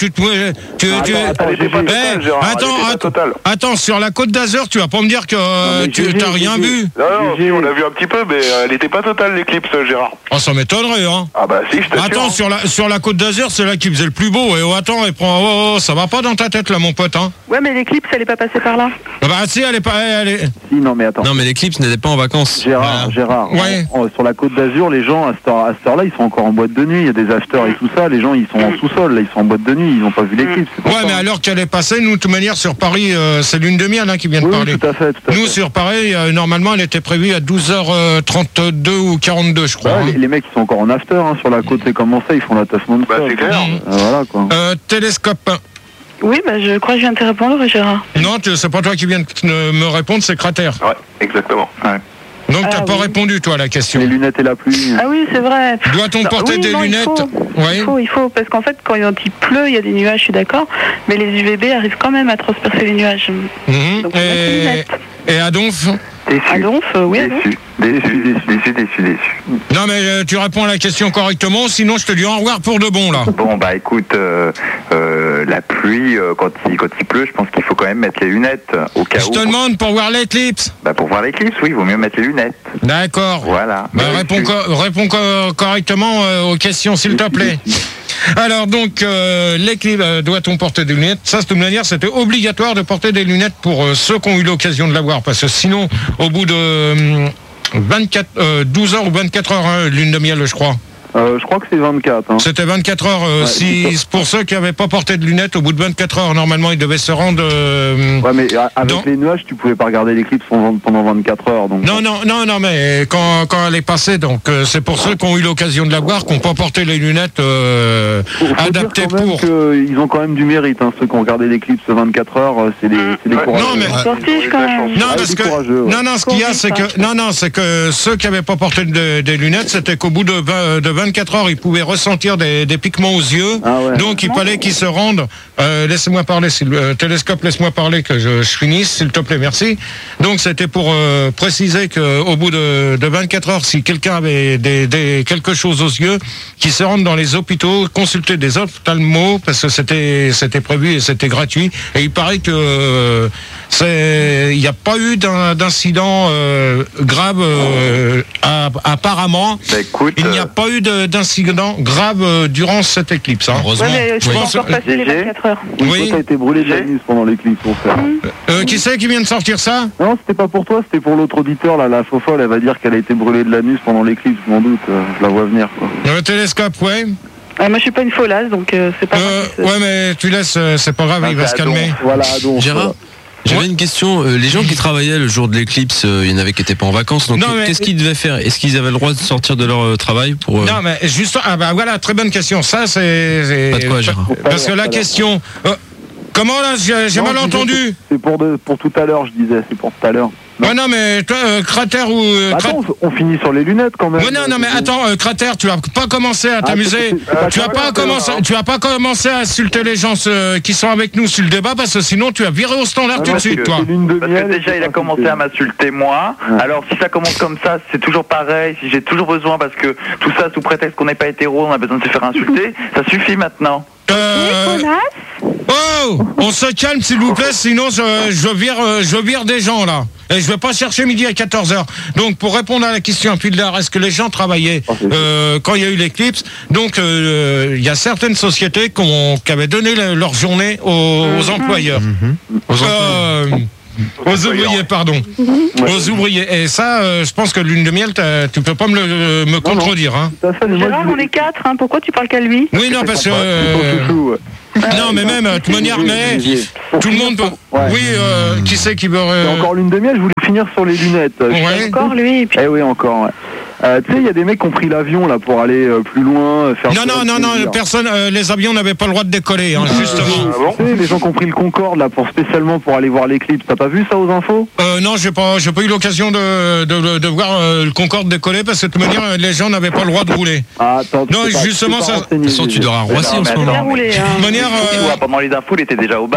Speaker 2: attends, sur la Côte d'Azur, tu vas pas me dire que tu t'as rien vu?
Speaker 12: Non, si, on a vu un petit peu, mais elle était pas totale l'éclipse, Gérard.
Speaker 2: Oh, ça m'étonnerait, hein.
Speaker 12: Ah bah si, je t'assure.
Speaker 2: Attends, sur la Côte d'Azur, c'est là qui faisait le plus beau. Et attends, ça va pas dans ta tête là, mon pote, hein.
Speaker 6: Ouais, mais l'éclipse, elle est pas passée par là.
Speaker 2: Bah si, elle est pas.
Speaker 3: Si, non, mais attends.
Speaker 16: Non, mais l'éclipse n'était pas en vacances.
Speaker 3: Gérard.
Speaker 2: Ouais.
Speaker 3: Sur la Côte d'Azur, les gens à cette heure-là, ils sont encore en boîte de nuit. Il y a des afters et tout ça. Les gens, ils sont en sous-sol. Là, ils sont en boîte de nuit. Ils n'ont pas vu l'éclipse.
Speaker 2: Ouais, mais alors qu'elle est passée, nous, de toute manière, sur Paris, c'est Lune de Miel qui vient de parler.
Speaker 3: Tout à fait.
Speaker 2: Nous, sur Paris, normalement, elle était prévue à 12h32 ou 42, je crois.
Speaker 3: Bah, les mecs, ils sont encore en after. Hein. Sur la côte, c'est comment ça? Ils font la tasse non-stop.
Speaker 12: Bah, c'est clair.
Speaker 3: Voilà, quoi.
Speaker 2: Télescope.
Speaker 6: Oui, je crois que je viens de te répondre, Gérard.
Speaker 2: Non, c'est pas toi qui viens de me répondre, c'est Cratère.
Speaker 12: Ouais, exactement. Ouais.
Speaker 2: Donc t'as pas répondu toi à la question.
Speaker 3: Les lunettes et la pluie.
Speaker 6: Ah oui, c'est vrai.
Speaker 2: Doit-on porter des lunettes?
Speaker 6: Il faut, parce qu'en fait, quand il pleut, il y a des nuages, je suis d'accord, mais les UVB arrivent quand même à transpercer les nuages. Donc,
Speaker 2: et Adonf?
Speaker 6: Adonf, oui.
Speaker 15: Déçu.
Speaker 2: Non mais tu réponds à la question correctement, sinon je te dis au revoir pour de bon là.
Speaker 15: Bon bah écoute, la pluie, quand il pleut, je pense qu'il faut quand même mettre les lunettes au cas où.
Speaker 2: Je te demande pour voir l'éclipse.
Speaker 15: Bah pour voir l'éclipse, oui, il vaut mieux mettre les lunettes.
Speaker 2: D'accord.
Speaker 15: Voilà.
Speaker 2: Bah, réponds correctement aux questions s'il te plaît. Alors donc l'équilibre, doit-on porter des lunettes? Ça, de toute manière, c'était obligatoire de porter des lunettes pour ceux qui ont eu l'occasion de l'avoir, parce que sinon, au bout de 12 heures ou 24 heures, Lune de Miel, je crois.
Speaker 3: Je crois que c'est 24. Hein.
Speaker 2: C'était 24 heures. Pour ceux qui n'avaient pas porté de lunettes, au bout de 24 heures, normalement, ils devaient se rendre...
Speaker 3: ouais, mais avec les nuages, tu pouvais pas regarder l'éclipse pendant 24 heures. Donc...
Speaker 2: Non, mais quand elle est passée, donc c'est pour ceux qui ont eu l'occasion de la voir, qui n'ont pas porté les lunettes adaptées pour...
Speaker 3: Ils ont quand même du mérite, hein, ceux qui ont regardé l'éclipse 24 heures, c'est des courageux.
Speaker 2: Non, mais... ce qu'il y a, c'est que ceux qui n'avaient pas porté des lunettes, c'était qu'au bout de 24 heures, ils pouvaient ressentir des piquements aux yeux. Donc, il fallait qu'ils se rendent. Laissez-moi parler, télescope, laisse-moi parler, que je finisse, s'il te plaît, merci. Donc, c'était pour préciser qu'au bout de 24 heures, si quelqu'un avait quelque chose aux yeux, qu'ils se rendent dans les hôpitaux, consulter des ophtalmos, parce que c'était prévu et c'était gratuit. Et il paraît que il n'y a pas eu d'incident grave apparemment.
Speaker 15: Bah, écoute,
Speaker 2: il n'y a pas eu d'incident grave durant cette éclipse. Hein.
Speaker 6: Heureusement. Ouais, mais je pense encore passer les 24 heures.
Speaker 3: Oui. Toi, t'as été brûlé de la nuit pendant l'éclipse, mon frère.
Speaker 2: Qui c'est qui vient de sortir ça?
Speaker 3: Non, c'était pas pour toi, c'était pour l'autre auditeur, là, la fofolle, elle va dire qu'elle a été brûlée de l'anus pendant l'éclipse, je m'en doute, je la vois venir, quoi.
Speaker 2: Le télescope, ouais.
Speaker 6: Moi, je suis pas une folasse, donc c'est pas grave.
Speaker 2: Ouais, mais tu laisses, c'est pas grave, il va se calmer.
Speaker 3: Voilà, donc.
Speaker 16: Gérard, j'avais une question. Les gens qui travaillaient le jour de l'éclipse, il y en avait qui n'étaient pas en vacances. Donc, qu'est-ce qu'ils devaient faire? Est-ce qu'ils avaient le droit de sortir de leur travail pour
Speaker 2: Non, mais juste. Voilà, très bonne question. Ça, c'est.
Speaker 16: Pas de quoi, Gérard.
Speaker 2: Parce que la question. Comment là, j'ai mal entendu?
Speaker 3: C'est pour tout à l'heure, je disais. C'est pour tout à l'heure.
Speaker 2: Ouais, non, mais toi, Cratère ou...
Speaker 3: Attends, on finit sur les lunettes quand même.
Speaker 2: Ouais, non, mais attends, Cratère, tu vas pas commencer à t'amuser. Tu vas pas commencer à insulter les gens qui sont avec nous sur le débat, parce que sinon tu vas virer au standard tout de suite, toi.
Speaker 15: Parce que déjà, il a commencé à m'insulter, moi. Alors, si ça commence comme ça, c'est toujours pareil. Si j'ai toujours besoin, parce que tout ça, sous prétexte qu'on n'est pas hétéro, on a besoin de se faire insulter, ça suffit maintenant.
Speaker 2: Oh, on se calme s'il vous plaît, sinon je vire des gens là. Et je vais pas chercher midi à 14h. Donc pour répondre à la question, est-ce que les gens travaillaient quand il y a eu l'éclipse? Donc il y a certaines sociétés qui avaient donné leur journée aux employeurs. Aux ouvriers, pardon. Aux ouvriers. Et ça, je pense que lune de miel, tu peux pas me contredire. Hein.
Speaker 6: Gérard, on est 4, hein. Pourquoi tu parles qu'à lui?
Speaker 2: Oui, non, parce que... non, mais même, de toute manière, mais tout le monde peut... Oui, qui c'est qui veut...
Speaker 3: Encore lune de miel, je voulais finir sur les lunettes.
Speaker 6: Encore lui.
Speaker 3: Eh oui, encore, ouais. Tu sais, il y a des mecs qui ont pris l'avion là pour aller plus loin, faire.
Speaker 2: Non, personne. Les avions n'avaient pas le droit de décoller, hein, justement.
Speaker 3: Tu sais, les gens qui ont pris le Concorde là spécialement pour aller voir l'éclipse. T'as pas vu ça aux infos?
Speaker 2: Non, j'ai pas eu l'occasion de voir le Concorde décoller parce que de toute manière, les gens n'avaient pas le droit de rouler.
Speaker 3: Attends.
Speaker 2: Non, justement, ça.
Speaker 16: De toute façon, tu dors à Roissy en ce moment.
Speaker 2: De toute manière.
Speaker 15: Pendant les infos, il était déjà au bar.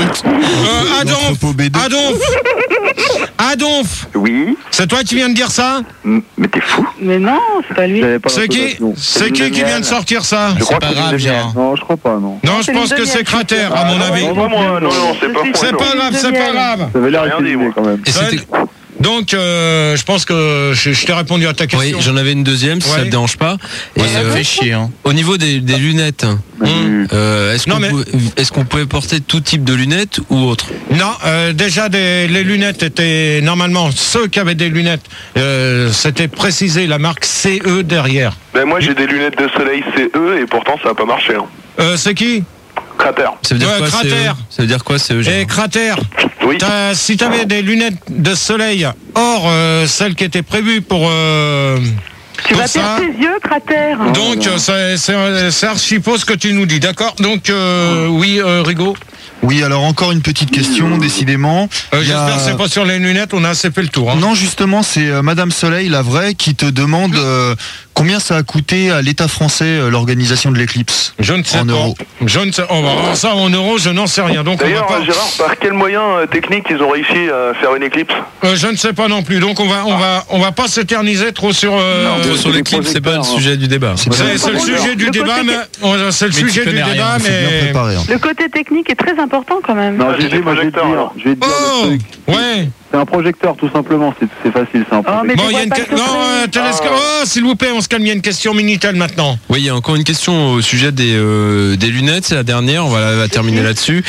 Speaker 2: Adonf.
Speaker 15: Oui.
Speaker 2: C'est toi qui viens de dire ça?
Speaker 15: Mais t'es fou.
Speaker 6: Mais non, c'est pas lui.
Speaker 2: C'est qui vient de sortir ça?
Speaker 3: Je crois pas grave, Gérard. Non, je crois pas, non.
Speaker 2: Non, je pense que c'est Cratère, à mon avis.
Speaker 15: Non,
Speaker 2: c'est pas grave.
Speaker 3: Ça avait l'air rien quand même.
Speaker 2: Donc, je pense que je t'ai répondu à ta question.
Speaker 16: Oui, j'en avais une deuxième, si ça te dérange pas. Et
Speaker 11: ça me fait chier. Hein.
Speaker 16: Au niveau des lunettes, est-ce qu'on pouvait porter tout type de lunettes ou autre?
Speaker 2: Non, déjà les lunettes étaient normalement ceux qui avaient des lunettes, c'était précisé la marque CE derrière.
Speaker 12: Ben moi j'ai des lunettes de soleil CE et pourtant ça n'a pas marché. Hein.
Speaker 2: C'est qui?
Speaker 12: Cratère.
Speaker 16: Ça veut dire quoi, Cratère? Ça veut dire quoi, CE?
Speaker 2: Et Cratère.
Speaker 12: Oui.
Speaker 2: Si tu avais des lunettes de soleil hors celles qui étaient prévues pour
Speaker 6: tu vas perdre tes yeux, Cratère.
Speaker 2: Donc c'est archi faux ce que tu nous dis, d'accord? Donc oui, Rigaud.
Speaker 1: Oui, alors encore une petite question, décidément.
Speaker 2: J'espère que c'est pas sur les lunettes, on a assez fait le tour. Hein.
Speaker 1: Non, justement, c'est Madame Soleil, la vraie, qui te demande combien ça a coûté à l'État français l'organisation de l'éclipse.
Speaker 2: Je ne sais pas.
Speaker 1: Euros.
Speaker 2: Je ne sais. Ça en euros, je n'en sais rien. Donc
Speaker 12: d'ailleurs, Gérard, par quel moyen technique ils ont réussi à faire une éclipse?
Speaker 2: Je ne sais pas non plus. Donc on va pas s'éterniser trop sur.
Speaker 16: Sur l'éclipse, c'est pas le sujet du débat.
Speaker 2: C'est le sujet du débat, mais c'est le sujet du débat, mais.
Speaker 6: Le côté technique est très important quand même.
Speaker 3: Non, je vais te dire le truc.
Speaker 2: Ouais.
Speaker 3: C'est un projecteur, tout simplement. C'est facile, c'est un projecteur.
Speaker 2: Bon, il y a une télescope. Oh, s'il vous plaît, on se calme. Il y a une question Minitel maintenant.
Speaker 16: Oui, il y a encore une question au sujet des lunettes. C'est la dernière. On va terminer là-dessus.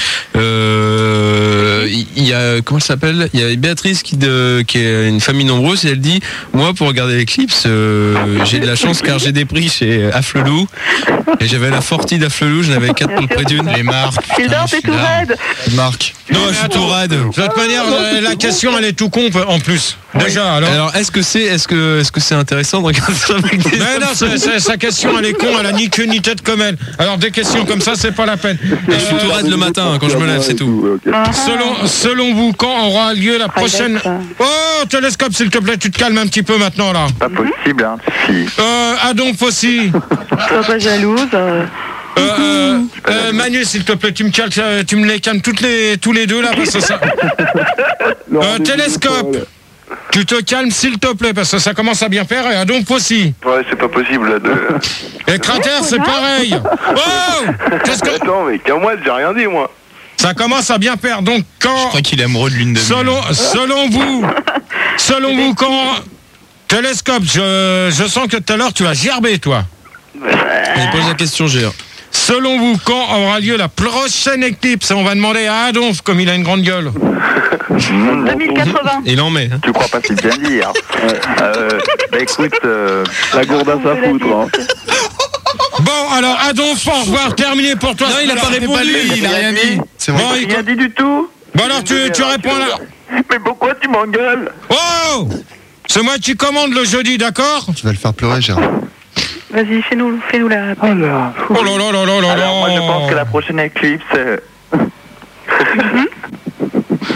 Speaker 16: Il y a comment elle s'appelle? Il y a Béatrice qui est une famille nombreuse et elle dit moi pour regarder l'éclipse, j'ai de la chance car j'ai des prix chez Afflelou et j'avais la Forti d'Afflelou. J'en avais 4 pour le prix d'une.
Speaker 11: Les marques.
Speaker 6: Gildor, t'es tout raide.
Speaker 1: Marc.
Speaker 16: Non, je suis tout raide.
Speaker 2: De toute manière, la question elle est tout con en plus. Déjà, alors
Speaker 16: est-ce que c'est intéressant de regarder ça avec des
Speaker 2: mais non, sa question elle est con, elle a ni queue ni tête comme elle. Alors des questions comme ça, c'est pas la peine.
Speaker 16: Je suis tout raide le matin quand je me lève, c'est tout.
Speaker 2: Selon vous, quand aura lieu la prochaine... Oh, télescope, s'il te plaît, tu te calmes un petit peu maintenant là.
Speaker 15: Pas possible, hein. Si.
Speaker 2: Adonf aussi.
Speaker 6: Sois pas jalouse.
Speaker 2: Manu, s'il te plaît, tu me les calmes tous les deux là parce que ça. Télescope. Tu te calmes s'il te plaît parce que ça commence à bien faire et Adonf aussi.
Speaker 12: Ouais, c'est pas possible là de.
Speaker 2: Et Cratère, c'est pareil. Oh,
Speaker 12: attends, mais qu'à moi, j'ai rien dit moi.
Speaker 2: Ça commence à bien faire. Donc quand.
Speaker 11: Je crois qu'il est amoureux de lune de miel.
Speaker 2: Selon vous, quand télescope, je sens que tout à l'heure tu vas gerber toi.
Speaker 16: Je pose la question, Gérard.
Speaker 2: Selon vous, quand aura lieu la prochaine éclipse? On va demander à Adonf, comme il a une grande gueule.
Speaker 6: 2080.
Speaker 16: Il en met.
Speaker 15: Tu crois pas si bien dire. Bah écoute,
Speaker 3: la gourdasse à foutre. Hein.
Speaker 2: Bon, alors Adonf, au revoir, terminé pour toi.
Speaker 16: Non, il a pas répondu,
Speaker 11: il a rien dit.
Speaker 2: C'est vrai.
Speaker 15: Bon, il a rien dit du tout.
Speaker 2: Bon alors tu réponds là.
Speaker 15: Mais pourquoi tu m'engueules?
Speaker 2: Oh, c'est moi qui commande le jeudi, d'accord?
Speaker 1: Tu vas le faire pleurer, Gérard.
Speaker 6: Vas-y, fais-nous la...
Speaker 2: Oh là là.
Speaker 15: Alors moi je pense que la prochaine éclipse...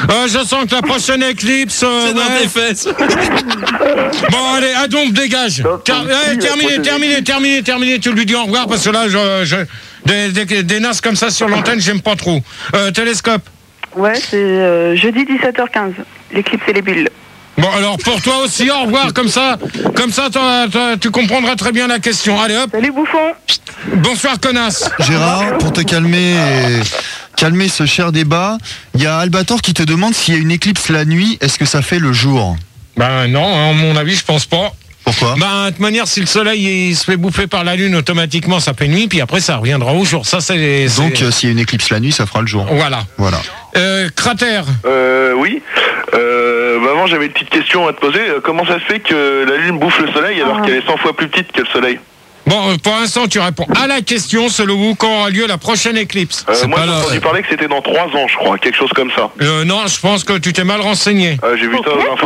Speaker 2: Je sens que la prochaine éclipse...
Speaker 16: c'est dans tes fesses.
Speaker 2: Bon, allez, donc, dégage. Terminé. Tu lui dis au revoir, parce que là, des nasses comme ça sur l'antenne, j'aime pas trop. Télescope.
Speaker 6: Ouais, c'est jeudi 17h15. L'éclipse et les bulles.
Speaker 2: Bon, alors pour toi aussi, au revoir, comme ça tu comprendras très bien la question. Allez, hop.
Speaker 6: Salut, bouffon.
Speaker 2: Bonsoir, connasse.
Speaker 1: Gérard, pour te calmer ce cher débat, il y a Albator qui te demande s'il y a une éclipse la nuit, est-ce que ça fait le jour?
Speaker 2: Ben non, à mon avis, je pense pas.
Speaker 1: Pourquoi?
Speaker 2: De toute manière, si le soleil il se fait bouffer par la lune, automatiquement ça fait nuit, puis après ça reviendra au jour. Ça, c'est...
Speaker 1: Donc s'il y a une éclipse la nuit, ça fera le jour.
Speaker 2: Voilà. Cratère.
Speaker 12: Oui. Avant, j'avais une petite question à te poser. Comment ça se fait que la lune bouffe le soleil alors qu'elle est 100 fois plus petite que le soleil?
Speaker 2: Bon, pour l'instant, tu réponds à la question, selon vous, quand aura lieu la prochaine éclipse?
Speaker 12: Moi, j'ai entendu parler que c'était dans 3 ans, je crois, quelque chose comme ça.
Speaker 2: Non, je pense que tu t'es mal renseigné.
Speaker 12: J'ai vu ça dans